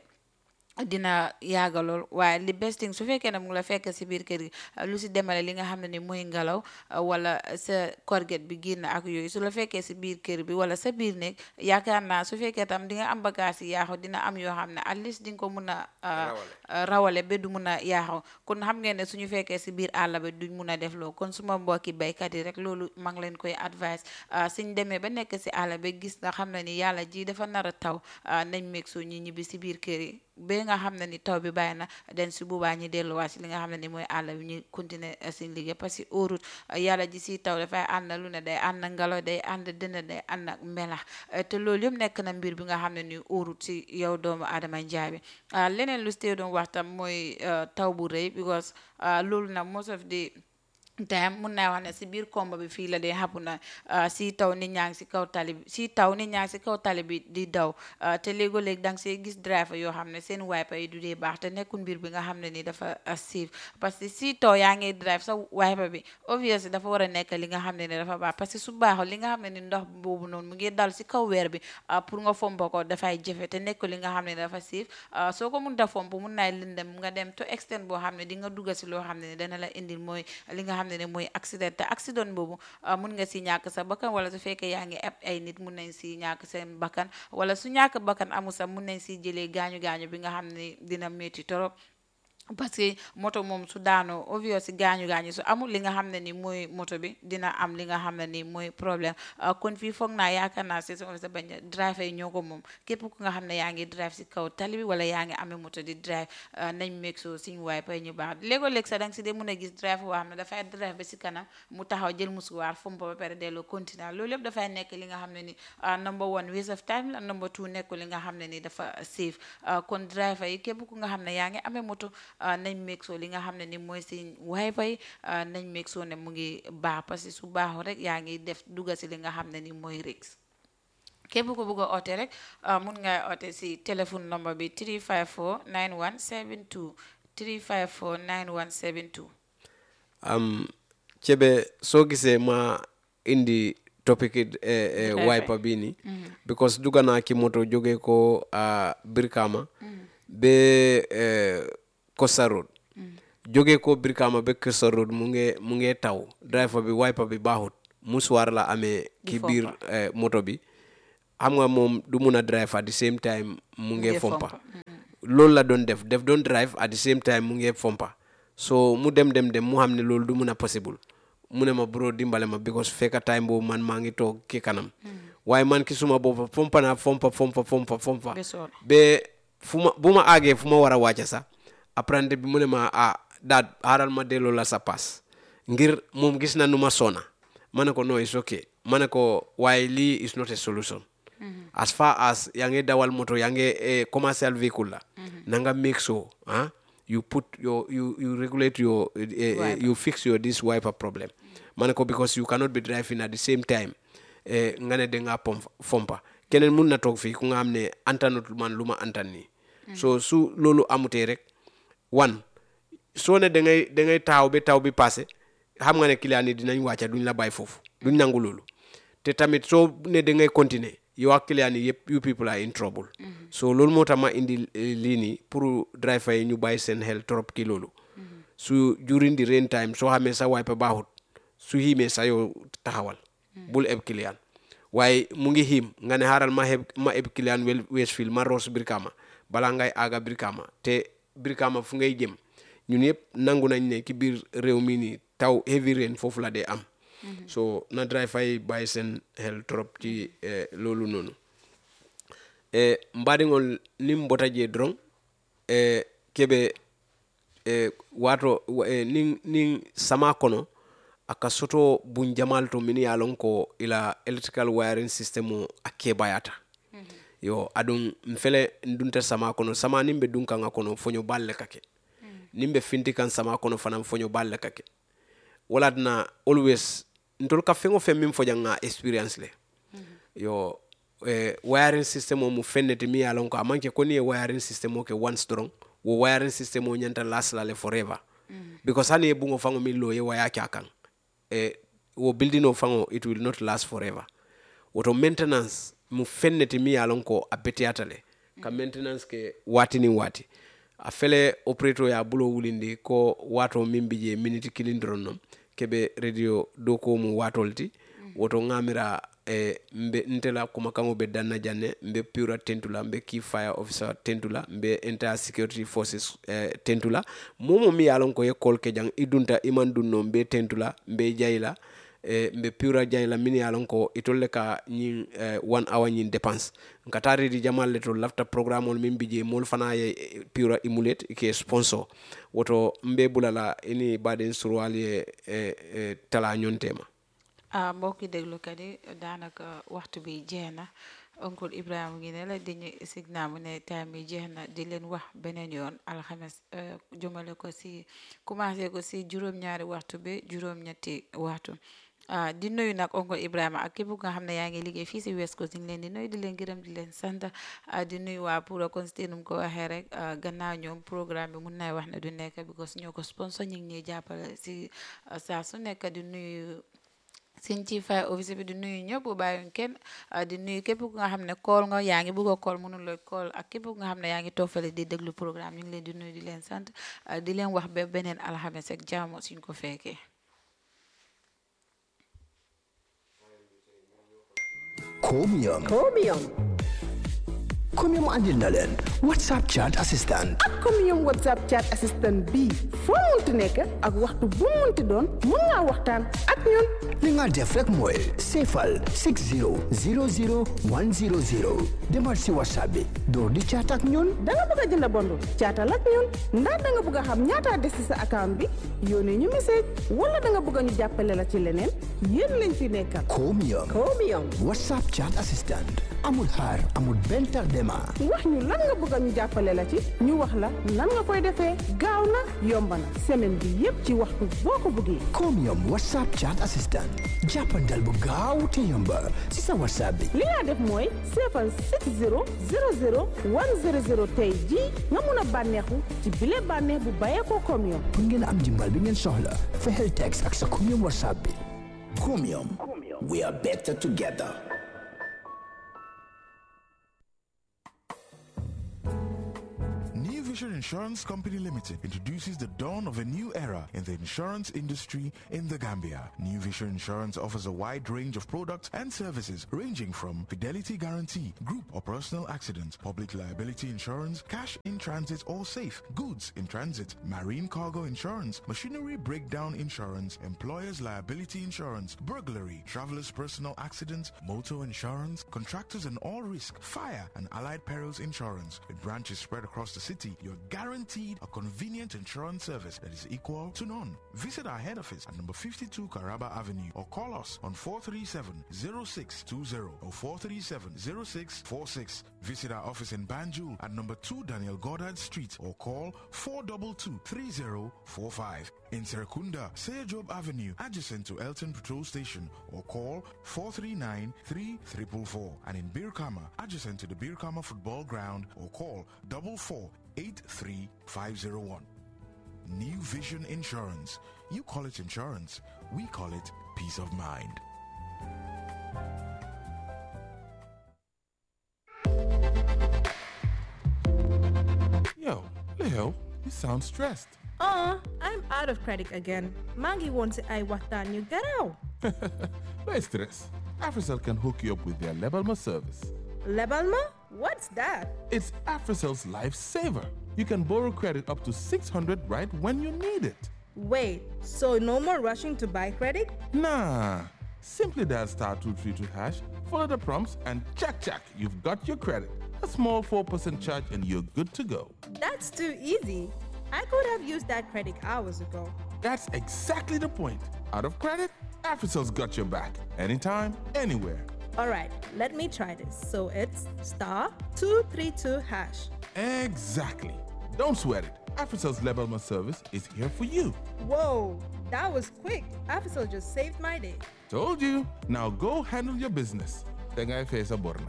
dina yàgga lool waaye li best thing su fekkee ne mu ngi la fekk si biir kër gi lu si demale li nga xam ne ni mooy ngelaw wala sa korget bi génn ak yooyu su la fekkee si biir kër bi wala sa biir néeg yaakaar naa su fekkee tam di nga am bagage yi yaaxu dina am yoo xam ne at least di nga ko mun a rawale ba du mun a yaaxu kon xam ngeen ne suñu fekkee si biir àll bi duñ mun a def loolu kon suma mbokki baykat yi rek loolu maa ngi leen koy advice suñ demee ba nekk si àll bi gis nga xam ne ni yàlla ji dafa nar a taw nañ meeg soo ñi ñibbi si biir kër yi ba nga xam ne ni taw bi bàyyi na den si boobaa ñi delluwaat si li nga xam ne ni mooy àll bi ñu continuer seen liggéey parce que óorut yàlla ji si taw dafay ànd lu ne day ànd ngelaw day ànd dënn day ànd ak melax te loolu yëpp nekk na mbir bi nga xam ne ni óorut si yow doomu Adama Njaay bi leneen lu stee doon wax tam mooy taw bu rëy because loolu nag most of the time mun naa wax ne si biir komba bi fii la dee xapu na si taw nit ñaa ngi si kaw tali bi si taw nit ñaa ngi si kaw tali bi di daw te léegoo-léeg danga see gis driver yoo xam ne seen wiper yi du dee baax te nekkul mbir bi nga xam ne ni dafa safe parce que si taw yaa ngi drive sa wiper bi obviously dafa war a nekk li nga xam ne ni dafa baax parce que su baaxul li nga xam ne ni ndox boobu noonu mu ngi dal si kaw weer bi pour nga fompa ko dafay jafe te nekkul li nga xam ne dafa safe soo ko mun da fomp mun naay lindem nga dem to extent boo xam ne di nga dugga si loo xam ne ni dana la indil mooy li nga xam ne ne mooy accident te accident boobu mun nga si ñàkk sa bakkan wala su fekkee yaa ngi eb ay nit mun nañ si ñàkk seen bakkan wala su ñàkk bakkan amul sax mun nañ si jëlee gaañu gaañu bi nga xam ne dina métti torop parce que moto moom su daanoo obvious si gaañu gaañu su amul li nga xam ne ni mooy moto bi dina am li nga xam ne ni mooy problème kon fii foog naa yaakaar naa si sa bañ driver yi ñoo ko moom képp ku nga xam ne yaa ngi drive si kaw tali bi wala yaa ngi amee moto di drive nañ meeg soo suñu waay pay ñu baax léegoo-léeg sax danga si dee mun a gis drive boo xam ne dafay drive ba si kanam mu taxaw jël musuwaar fompa ba pare delloo continuer loolu yëpp dafay nekk li nga xam ne ni number one waste of time la number two nekku li nga xam ne ni dafa safe kon driver yi képp ku nga xam ne yaa ngi amee moto nañ meeg soo li nga xam ne ni mooy seen wifi nañ meeg soo ne mu ngi baax parce que su baaxul rek yaa ngi def dugga si li nga xam ne ni mooy risque képp ko bëgg a oote rek mun nga oote si téléphone number bi three five four nine one seven two three five four nine one seven two. um Chebe soo gisee ma indi topic it eh, eh, wiper bi ni because duga naa ki moto jóge ko uh, Brikama be eh, Costa Road jóge ko Brikama be Costa Road mu nge mu nge taw driver bi wiper bi baaxut musuwaar la amee ki biir eh, moto bi xam nga moom du mun a drive at the same time mu nge fompa loolu la doon def def doon drive at the same time mu nge fompa so mu dem dem dem mu xam ne loolu du mun a possible mu ne ma bro dimbale ma because fekka time boobu man maa ngi toog ki kanam waaye man ki suma boppa fompa naa fompa fompa fompa fompa be fu ma bu ma aagee fu ma war a wàcce sax apprenti bi mu ne ma ah daat xaaral ma delloo la sa pass ngir moom gis na nu ma sona ma ne ko no it's okay ma ne ko waaye lii is not a solution as far as yaa ngi dawal moto yaa ngi eh, commercial vehicle la na nga make sure ah you put your you you regulate your uh, uh, you fix your this wiper problem manako because you cannot be driving at the same time eh ngane de nga pom fompa kenen mun na tok fi ku nga amne antanut man luma antan ni so su lolu amute rek one so ne de ngay de ngay taw be taw bi passé xam nga ne client ni dinañ wacca duñ la bay fofu duñ nangu lolu te tamit so ne de ngay continuer your client yep you people are in trouble mm-hmm. so lolu motama indi lini pour driver yi ñu bay sen hel trop ki lolu mm-hmm. su during the rain time so xamé sa wiper baaxut su himé sa yo taxawal mm-hmm. bul eb client waaye mu ngi him nga ne haral ma heb ma eb client wel Westfield ma Ross Brikama bala ngay aga Brikama te Brikama fu ngay jëm ñun yep nangu nañ ne ki biir réew mi ni taw heavy rain fofu la dé am Mm-hmm. so na driver yi bàyyi seen xel trop ci eh, loolu noonu eh, mbaɗigol nin botaje dron eh, keɓe eh, wato eh, nin, nin sama kono aka soto bun jamal to min yalon ko ila electrical wiring system o a kebayata mm-hmm. yo aɗum mfele ndunta sama kono sama nin ɓe dunkanga kono foño balle kake mm-hmm. nin ɓe finti kan sama kono fanan foño balle kake walatna always ntol ka fengo fe min fo janga experience le mm-hmm. yo eh, wiring system o mu fenneti mi yalon ko amanke ko ni wiring system o ke one strong wo wiring system o nyanta last la le forever mm-hmm. because hani e bungo fango mi lo ye waya kyakan eh, wo building o fango it will not last forever woto maintenance mu fenneti mi yalon ko a betiata le mm-hmm. ka maintenance ke wati ni wati a fele operator ya bulo wulindi ko wato min bije minute kilindron nom kebe radio doko mu watolti mm-hmm. woto ngamira e mbe ntela kuma kango be danna janne mbe pura tentula mbe key fire officer tentula mbe entire security forces eh, tentula momo mi yalon ko ekol ke jang idunta iman dunno mbe tentula mbe jayla e mbe pura jayla min yalon ko itolle ka nyin eh, one hour nyin dépense nkatari di jamal le to lafta programme on min bije mol fana ye pura emulate ke sponsor woto mbe bulala ini baden surwali e, e, e tala nyontema ah mbokki déglukat yi daanaka waxtu bi jeex na oncle Ibrahima ngi ne la dañu signal mu ne time bi jeex na di leen wax beneen yoon alxames jëmale ko si commencé ko si juróom-ñaari waxtu bi juróom-ñetti waxtu ah di nuyu nag oncle Ibrahima ak képp nga xam ne yaa ngi liggéey fii si West Coast ñu leen di nuyu di leen gërëm di leen sant di nuyu waa pour constater nu mu ko waxee rek gannaaw ñoom programme bi mun naa wax ne du nekk because ñoo ko sponsor ñu ngi ñuy jàppale si saa su nekk di nuyu seen ci fay office bi di nuyu ñëpp bu bàyyiwuñ kenn di nuyu képp ku nga xam ne call nga yaa ngi bëgg a call mënul looy call ak képp ku nga xam ne yaa ngi toofale di déglu programme ñu ngi leen di nuyu di leen sant di leen wax ba beneen alxames ak jàmm suñ ko fekkee. Chromium. Chromium. Chromium andil na leen WhatsApp chat assistant. ak Chromium WhatsApp chat assistant bii foo munti nekk ak waxtu bu munti doon mun ngaa waxtaan ak ñun. li nga def rek mooy seefal six zero zero zero one zero zero demal si WhatsApp bi door di chat ak ñun. da nga bëgg a jënd bondu chatal ak ñun ndax da nga bëgg a xam ñaata des ci sa account bi yónnee ñu message wala da nga bëgg ñu jàppale la ci leneen yéen lañ fi nekkal. Chromium. Chromium. WhatsApp chat assistant amul xaar amul benn tardé Brema. wax ñu lan nga bëgg ñu jàppale la ci ñu wax la nan nga koy defee gaaw na yomb na semaine bi yépp ci waxtu boo ko bëggee. Chromium WhatsApp chat assistant jàppandal bu gaaw te yomba si sa WhatsApp bi. li nga def mooy seefal six zero zero zero one zero zero tey jii nga mun a bànneexu ci bile bànneex bu bàyyee ko Chromium. pour ngeen am jimbal bi ngeen soxla fexeel text ak sa Chromium WhatsApp bi. Chromium, we are better together. New Vision Insurance Company Limited introduces the dawn of a new era in the insurance industry in the Gambia. New Vision Insurance offers a wide range of products and services ranging from fidelity guarantee, group or personal accident, public liability insurance, cash in transit or safe, goods in transit, marine cargo insurance, machinery breakdown insurance, employer's liability insurance, burglary, traveler's personal accident, motor insurance, contractors and all risk, fire and allied perils insurance. With branches spread across the city, you're guaranteed a convenient insurance service that is equal to none. Visit our head office at number fifty-two Caraba Avenue or call us on four three seven, zero six two zero or four three seven, zero six four six. Visit our office in Banjul at number two Daniel Goddard Street or call four two two, three zero four five. In Serekunda, Seyajob Avenue, adjacent to Elton Patrol Station or call four three nine, three four four four. And in Birkama, adjacent to the Birkama Football Ground or call four four eight three five zero one. New Vision Insurance. You call it insurance, we call it peace of mind. Yo, Leo, you sound stressed. Uh, I'm out of credit again. Mangi wants I watan you get out. No stress. AfriCell can hook you up with their Lebalma service. Lebalma? What's that? It's AfriCell's lifesaver. You can borrow credit up to six hundred right when you need it. Wait, so no more rushing to buy credit? Nah. Simply dial star two three two hash, follow the prompts, and check, check, you've got your credit. A small four percent charge and you're good to go. That's too easy. I could have used that credit hours ago. That's exactly the point. Out of credit, AfriCell's got your back. Anytime, anywhere. All right, let me try this. So it's star two three two hash. Exactly. Don't sweat it. AfriCell's Lebalma service is here for you. Whoa, that was quick. AfriCell just saved my day. Told you. Now go handle your business. Tengai Fesa Borna.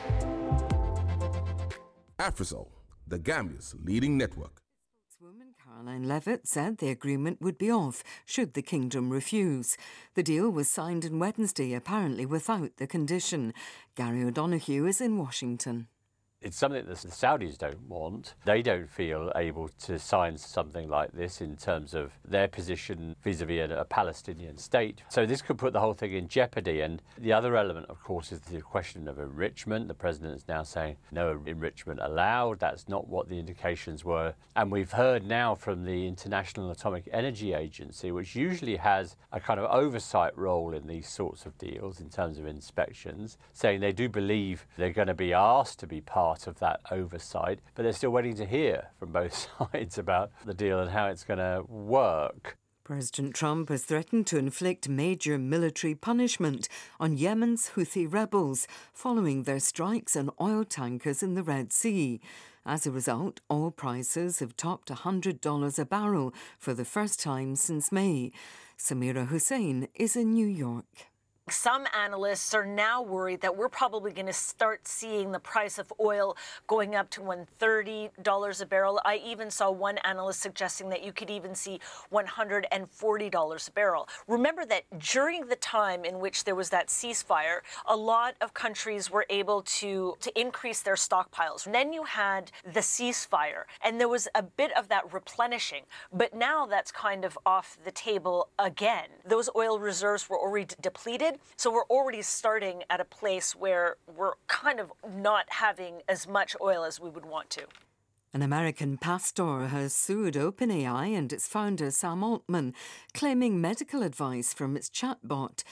AfriCell, the Gambia's leading network. Spokeswoman Caroline Levitt said the agreement would be off should the kingdom refuse. The deal was signed on Wednesday, apparently without the condition. Gary O'Donoghue is in Washington. It's something that the Saudis don't want. They don't feel able to sign something like this in terms of their position vis-a-vis a, a Palestinian state. So this could put the whole thing in jeopardy. And the other element, of course, is the question of enrichment. The president is now saying no enrichment allowed. That's not what the indications were. And we've heard now from the International Atomic Energy Agency, which usually has a kind of oversight role in these sorts of deals in terms of inspections, saying they do believe they're going to be asked to be part of that oversight, but they're still waiting to hear from both sides about the deal and how it's going to work. President Trump has threatened to inflict major military punishment on Yemen's Houthi rebels following their strikes on oil tankers in the Red Sea. As a result, oil prices have topped one hundred dollars a barrel for the first time since May. Samira Hussein is in New York. Some analysts are now worried that we're probably going to start seeing the price of oil going up to one hundred thirty dollars a barrel. I even saw one analyst suggesting that you could even see one hundred forty dollars a barrel. Remember that during the time in which there was that ceasefire, a lot of countries were able to, to increase their stockpiles. And then you had the ceasefire, and there was a bit of that replenishing. But now that's kind of off the table again. Those oil reserves were already depleted. So we're already starting at a place where we're kind of not having as much oil as we would want to. An American pastor has sued OpenAI and its founder Sam Altman, claiming medical advice from its chatbot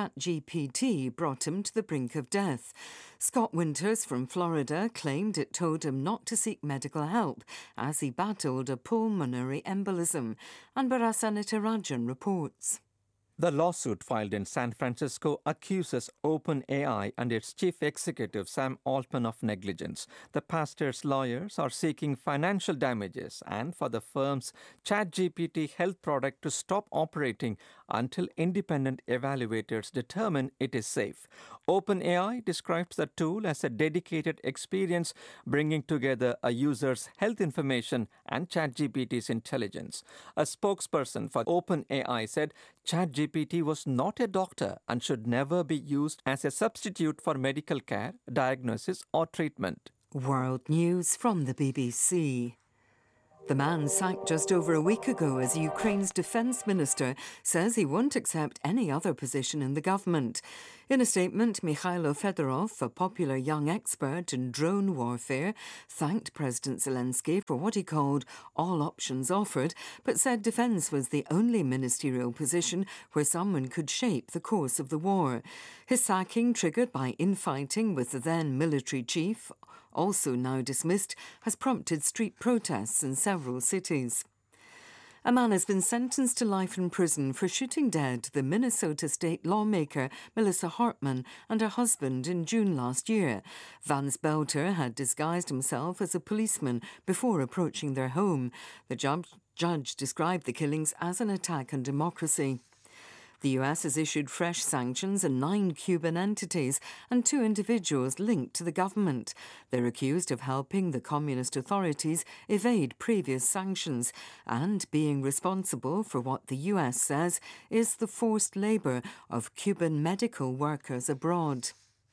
ChatGPT brought him to the brink of death. Scott Winters from Florida claimed it told him not to seek medical help as he battled a pulmonary embolism. And Barasa Nitarajan reports. The lawsuit filed in San Francisco accuses OpenAI and its chief executive Sam Altman of negligence. The pastor's lawyers are seeking financial damages and for the firm's ChatGPT health product to stop operating until independent evaluators determine it is safe. OpenAI describes the tool as a dedicated experience bringing together a user's health information and ChatGPT's intelligence. A spokesperson for OpenAI said ChatGPT was not a doctor and should never be used as a substitute for medical care, diagnosis, or treatment. World news from the B B C. The man sacked just over a week ago as Ukraine's defence minister says he won't accept any other position in the government. In a statement, Mikhailo Fedorov, a popular young expert in drone warfare, thanked President Zelensky for what he called all options offered, but said defence was the only ministerial position where someone could shape the course of the war. His sacking, triggered by infighting with the then military chief, also now dismissed, has prompted street protests in several cities. A man has been sentenced to life in prison for shooting dead the Minnesota state lawmaker Melissa Hartman and her husband in June last year. Vance Belter had disguised himself as a policeman before approaching their home. The judge, judge described the killings as an attack on democracy. The U S has issued fresh sanctions on nine Cuban entities and two individuals linked to the government. They're accused of helping the communist authorities evade previous sanctions and being responsible for what the U S says is the forced labour of Cuban medical workers abroad.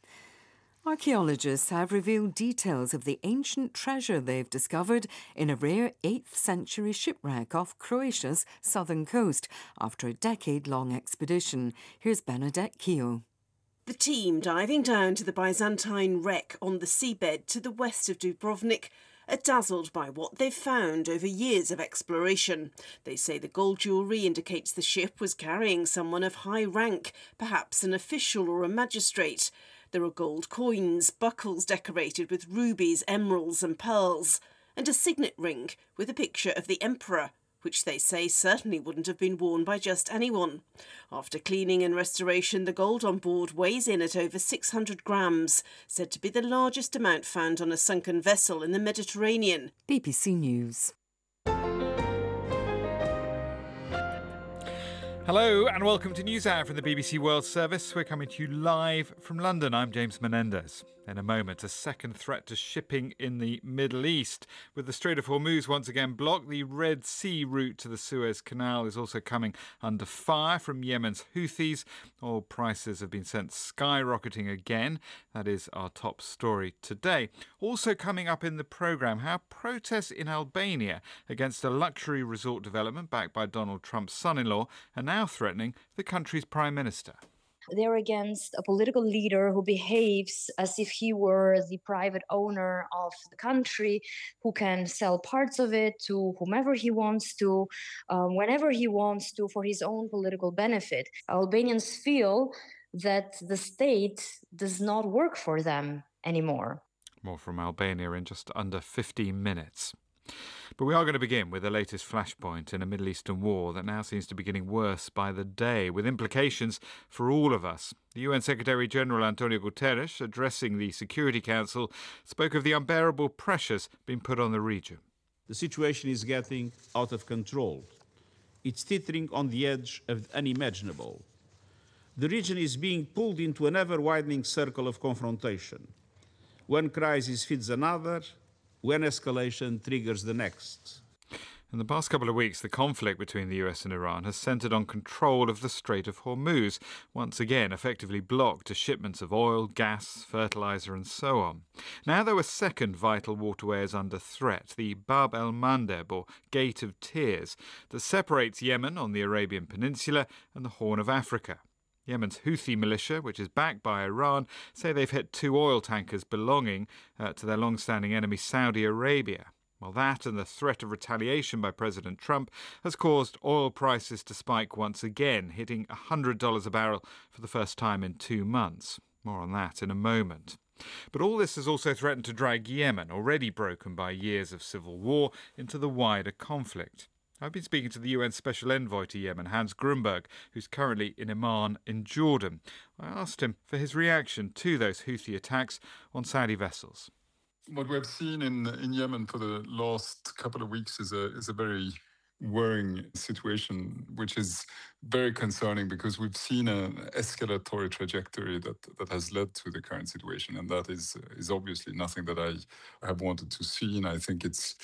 Archaeologists have revealed details of the ancient treasure they've discovered in a rare eighth century shipwreck off Croatia's southern coast after a decade-long expedition. Here's Bernadette Keogh. The team diving down to the Byzantine wreck on the seabed to the west of Dubrovnik are dazzled by what they've found over years of exploration. They say the gold jewellery indicates the ship was carrying someone of high rank, perhaps an official or a magistrate. There are gold coins, buckles decorated with rubies, emeralds and pearls, and a signet ring with a picture of the emperor, which they say certainly wouldn't have been worn by just anyone. After cleaning and restoration, the gold on board weighs in at over six hundred grams, said to be the largest amount found on a sunken vessel in the Mediterranean. B B C News. Hello and welcome to NewsHour from the B B C World Service. We're coming to you live from London. I'm James Menendez. In a moment, a second threat to shipping in the Middle East. With the Strait of Hormuz once again blocked, the Red Sea route to the Suez Canal is also coming under fire from Yemen's Houthis. Oil prices have been sent skyrocketing again. That is our top story today. Also coming up in the programme, how protests in Albania against a luxury resort development backed by Donald Trump's son-in-law are now threatening the country's prime minister. They're against a political leader who behaves as if he were the private owner of the country, who can sell parts of it to whomever he wants to, um, whenever he wants to, for his own political benefit. Albanians feel that the state does not work for them anymore. More from Albania in just under fifteen minutes. But we are going to begin with the latest flashpoint in a Middle Eastern war that now seems to be getting worse by the day, with implications for all of us. The U N Secretary-General Antonio Guterres, addressing the Security Council, spoke of the unbearable pressures being put on the region. The situation is getting out of control. It's teetering on the edge of the unimaginable. The region is being pulled into an ever-widening circle of confrontation. One crisis feeds another, when escalation triggers the next. In the past couple of weeks, the conflict between the U S and Iran has centred on control of the Strait of Hormuz, once again effectively blocked to shipments of oil, gas, fertiliser and so on. Now though a second vital waterway is under threat, the Bab el-Mandeb, or Gate of Tears, that separates Yemen on the Arabian Peninsula and the Horn of Africa. Yemen's Houthi militia, which is backed by Iran, say they've hit two oil tankers belonging uh, to their long-standing enemy Saudi Arabia. Well, that and the threat of retaliation by President Trump has caused oil prices to spike once again, hitting one hundred dollars a barrel for the first time in two months. More on that in a moment. But all this has also threatened to drag Yemen, already broken by years of civil war, into the wider conflict. I've been speaking to the U N Special Envoy to Yemen, Hans Grunberg, who's currently in Amman in Jordan. I asked him for his reaction to those Houthi attacks on Saudi vessels. What we have seen in in Yemen for the last couple of weeks is a is a very worrying situation, which is very concerning because we've seen an escalatory trajectory that, that has led to the current situation, and that is is obviously nothing that I have wanted to see, and I think it's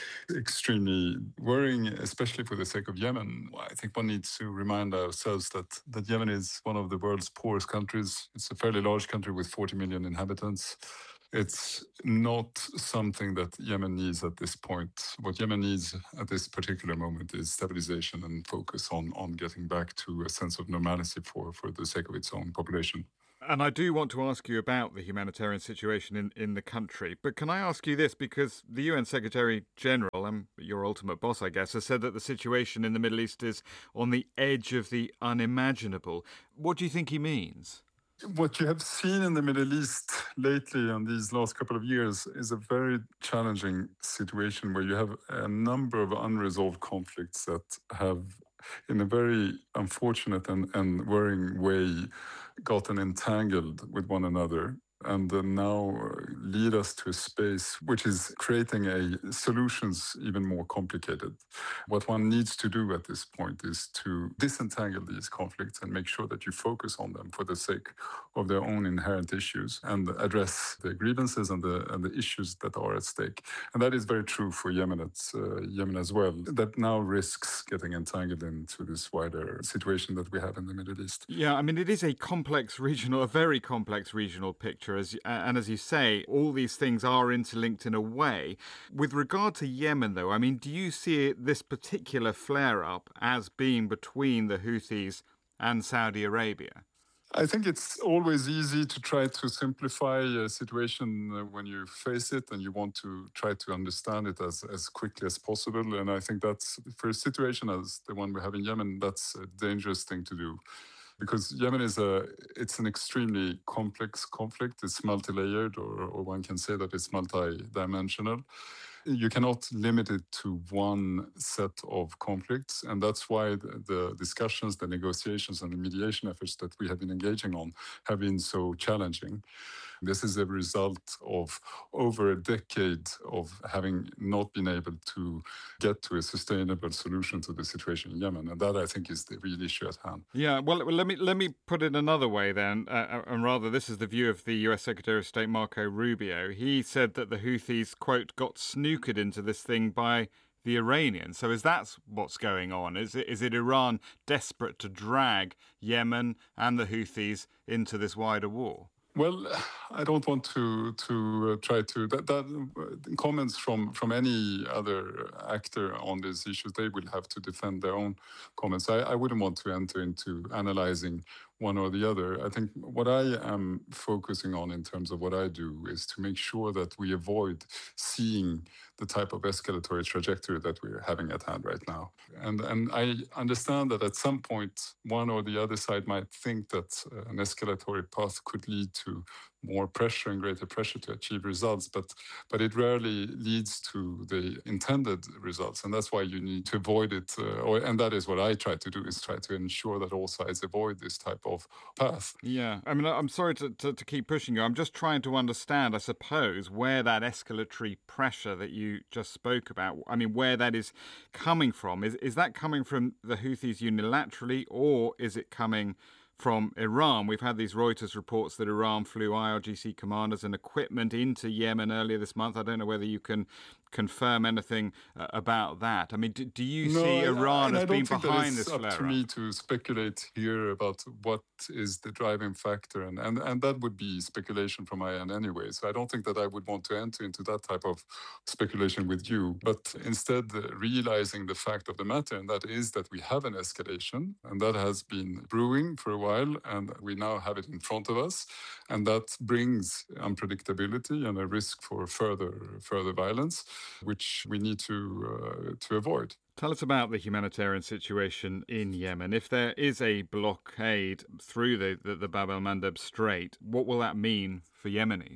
extremely worrying, especially for the sake of Yemen. I think one needs to remind ourselves that, that Yemen is one of the world's poorest countries. It's a fairly large country with forty million inhabitants. It's not something that Yemen needs at this point. What Yemen needs at this particular moment is stabilization and focus on, on getting back to a sense of normalcy for, for the sake of its own population. And I do want to ask you about the humanitarian situation in, in the country. But can I ask you this? Because the U N Secretary General, and your ultimate boss, I guess, has said that the situation in the Middle East is on the edge of the unimaginable. What do you think he means? What you have seen in the Middle East lately in these last couple of years is a very challenging situation where you have a number of unresolved conflicts that have, in a very unfortunate and, and worrying way, gotten entangled with one another and uh, now lead us to a space which is creating a solutions even more complicated. What one needs to do at this point is to disentangle these conflicts and make sure that you focus on them for the sake of their own inherent issues and address the grievances and the and the issues that are at stake. And that is very true for Yemen, it's, uh, Yemen as well, that now risks getting entangled into this wider situation that we have in the Middle East. Yeah, I mean, it is a complex regional, a very complex regional picture. As, and as you say, all these things are interlinked in a way. With regard to Yemen, though, I mean, do you see this particular flare-up as being between the Houthis and Saudi Arabia? I think it's always easy to try to simplify a situation when you face it and you want to try to understand it as, as quickly as possible. And I think that's, for a situation as the one we have in Yemen, that's a dangerous thing to do. Because Yemen is a, it's an extremely complex conflict. It's multi-layered, or, or one can say that it's multi-dimensional. You cannot limit it to one set of conflicts. And that's why the, the discussions, the negotiations, and the mediation efforts that we have been engaging on have been so challenging. This is a result of over a decade of having not been able to get to a sustainable solution to the situation in Yemen. And that, I think, is the real issue at hand. Yeah, well, let me let me put it another way then, uh, and rather this is the view of the U S Secretary of State Marco Rubio. He said that the Houthis, quote, got snookered into this thing by the Iranians. So is that what's going on? Is it, is it Iran desperate to drag Yemen and the Houthis into this wider war? Well, I don't want to to uh, try to that, that uh, comments from from any other actor on these issues. They will have to defend their own comments. I, I wouldn't want to enter into analyzing one or the other. I think what I am focusing on in terms of what I do is to make sure that we avoid seeing the type of escalatory trajectory that we're having at hand right now. And and I understand that at some point, one or the other side might think that uh, an escalatory path could lead to more pressure and greater pressure to achieve results, but but it rarely leads to the intended results, and that's why you need to avoid it. Uh, or, and that is what I try to do: is try to ensure that all sides avoid this type of path. Yeah, I mean, I'm sorry to, to, to keep pushing you. I'm just trying to understand, I suppose, where that escalatory pressure that you just spoke about. I mean, where that is coming from. Is is that coming from the Houthis unilaterally, or is it coming from Iran? We've had these Reuters reports that Iran flew I R G C commanders and equipment into Yemen earlier this month. I don't know whether you can confirm anything uh, about that. I mean, do, do you no, see Iran I, as being behind this flare-up? It's up to me to speculate here about what is the driving factor, and, and, and that would be speculation from my end anyway. So I don't think that I would want to enter into that type of speculation with you, but instead uh, realizing the fact of the matter, and that is that we have an escalation, and that has been brewing for a while, and we now have it in front of us, and that brings unpredictability and a risk for further further violence, which we need to uh, to avoid. Tell us about the humanitarian situation in Yemen. If there is a blockade through the, the, the Bab el-Mandeb Strait, what will that mean for Yemenis?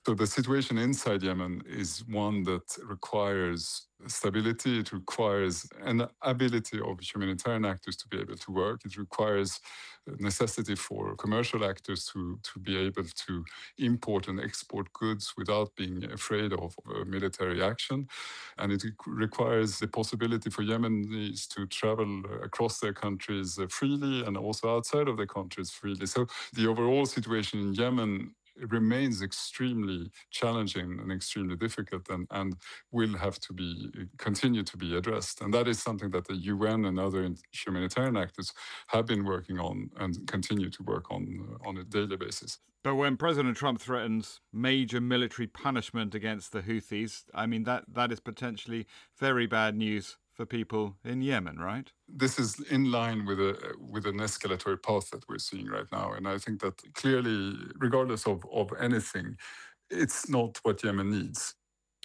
So the situation inside Yemen is one that requires stability. It requires an ability of humanitarian actors to be able to work. It requires necessity for commercial actors to, to be able to import and export goods without being afraid of uh, military action. And it requires the possibility for Yemenis to travel across their countries uh, freely and also outside of their countries freely. So the overall situation in Yemen remains extremely challenging and extremely difficult, and, and will have to be continue to be addressed. And that is something that the U N and other humanitarian actors have been working on and continue to work on uh, on a daily basis. But when President Trump threatens major military punishment against the Houthis, I mean, that, that is potentially very bad news for people in Yemen, right? This is in line with a with an escalatory path that we're seeing right now. And I think that clearly, regardless of, of anything, it's not what Yemen needs.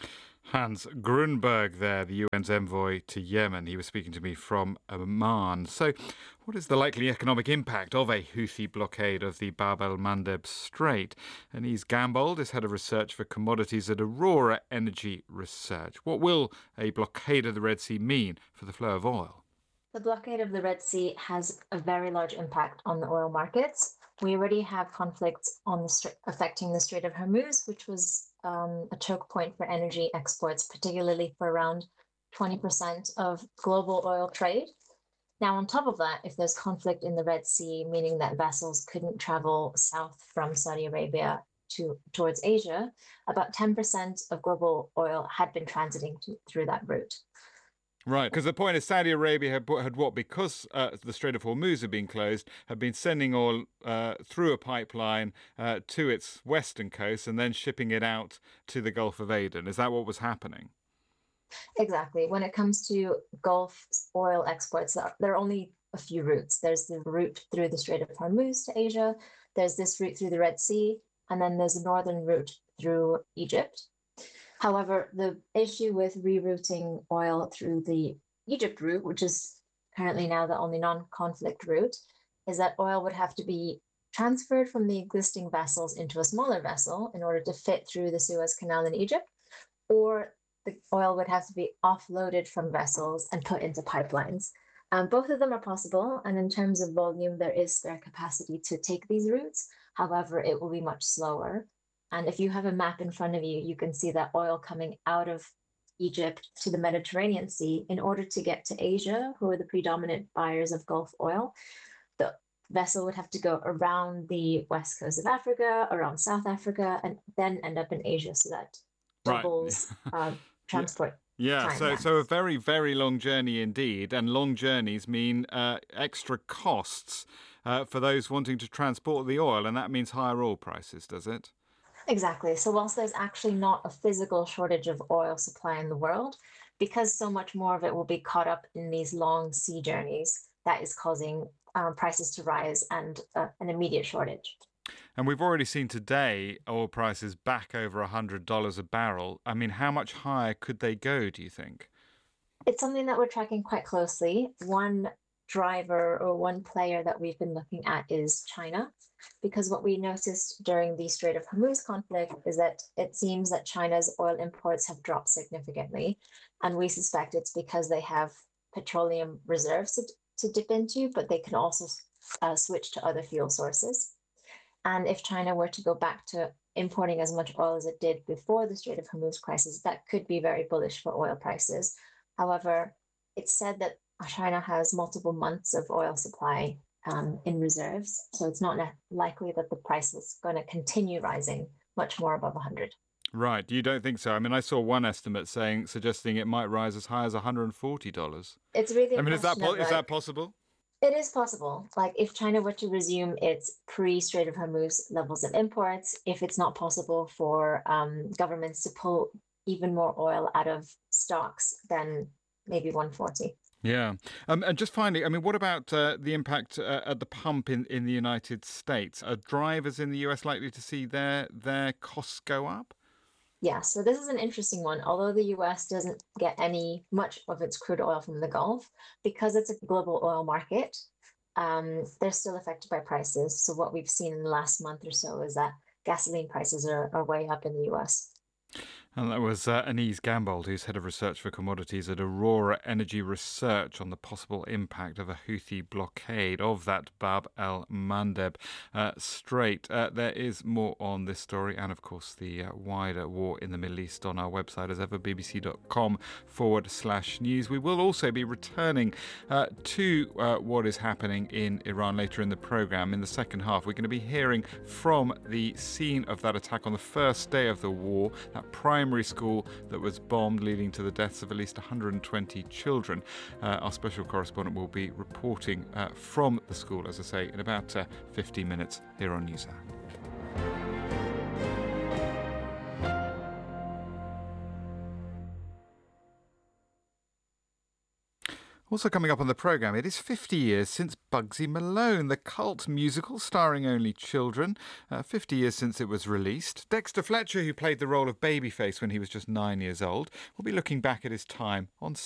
Hans Grunberg there, the U N's envoy to Yemen. He was speaking to me from Amman. So what is the likely economic impact of a Houthi blockade of the Bab el-Mandeb Strait? Anis Gambold is head of research for commodities at Aurora Energy Research. What will a blockade of the Red Sea mean for the flow of oil? The blockade of the Red Sea has a very large impact on the oil markets. We already have conflicts on the str- affecting the Strait of Hormuz, which was um, a choke point for energy exports, particularly for around twenty percent of global oil trade. Now, on top of that, if there's conflict in the Red Sea, meaning that vessels couldn't travel south from Saudi Arabia to towards Asia, about ten percent of global oil had been transiting to, through that route. Right, because the point is Saudi Arabia had, had what, because uh, the Strait of Hormuz had been closed, had been sending oil uh, through a pipeline uh, to its western coast and then shipping it out to the Gulf of Aden. Is that what was happening? Exactly. When it comes to Gulf oil exports, there are only a few routes. There's the route through the Strait of Hormuz to Asia, there's this route through the Red Sea, and then there's a northern route through Egypt. However, the issue with rerouting oil through the Egypt route, which is currently now the only non-conflict route, is that oil would have to be transferred from the existing vessels into a smaller vessel in order to fit through the Suez Canal in Egypt, or the oil would have to be offloaded from vessels and put into pipelines. Um, both of them are possible, and in terms of volume, there is spare capacity to take these routes. However, it will be much slower. And if you have a map in front of you, you can see that oil coming out of Egypt to the Mediterranean Sea. In order to get to Asia, who are the predominant buyers of Gulf oil, the vessel would have to go around the west coast of Africa, around South Africa, and then end up in Asia. So that doubles right. uh, transport. Yeah, time, so yeah. so a very, very long journey indeed. And long journeys mean uh, extra costs uh, for those wanting to transport the oil. And that means higher oil prices, does it? Exactly. So whilst there's actually not a physical shortage of oil supply in the world, because so much more of it will be caught up in these long sea journeys, that is causing um, prices to rise and uh, an immediate shortage. And we've already seen today oil prices back over one hundred dollars a barrel. I mean, how much higher could they go, do you think? It's something that we're tracking quite closely. One driver or one player that we've been looking at is China, because what we noticed during the Strait of Hormuz conflict is that it seems that China's oil imports have dropped significantly, and we suspect it's because they have petroleum reserves to, to dip into, but they can also uh, switch to other fuel sources. And if China were to go back to importing as much oil as it did before the Strait of Hormuz crisis, that could be very bullish for oil prices. However, it's said that China has multiple months of oil supply um, in reserves, so it's not likely that the price is going to continue rising much more above one hundred. Right, you don't think so? I mean, I saw one estimate saying suggesting it might rise as high as one hundred forty dollars. It's really. I mean, is that po- like, is that possible? It is possible. Like if China were to resume its pre-Strait of Hormuz levels of imports, if it's not possible for um, governments to pull even more oil out of stocks, then maybe one forty. Yeah. Um, and just finally, I mean, what about uh, the impact uh, at the pump in, in the United States? Are drivers in the U S likely to see their their costs go up? Yeah, so this is an interesting one. Although the U S doesn't get any much of its crude oil from the Gulf, because it's a global oil market, um, they're still affected by prices. So what we've seen in the last month or so is that gasoline prices are, are way up in the U S. And that was uh, Anise Gambold, who's head of research for commodities at Aurora Energy Research, on the possible impact of a Houthi blockade of that Bab el-Mandeb uh, Strait. Uh, there is more on this story and, of course, the uh, wider war in the Middle East on our website as ever, bbc.com forward slash news. We will also be returning uh, to uh, what is happening in Iran later in the programme. In the second half, we're going to be hearing from the scene of that attack on the first day of the war, that primary school that was bombed, leading to the deaths of at least one hundred twenty children. Uh, our special correspondent will be reporting uh, from the school, as I say, in about uh, fifteen minutes here on NewsHour. Also coming up on the programme, it is fifty years since Bugsy Malone, the cult musical starring only children. Uh, fifty years since it was released. Dexter Fletcher, who played the role of Babyface when he was just nine years old, will be looking back at his time on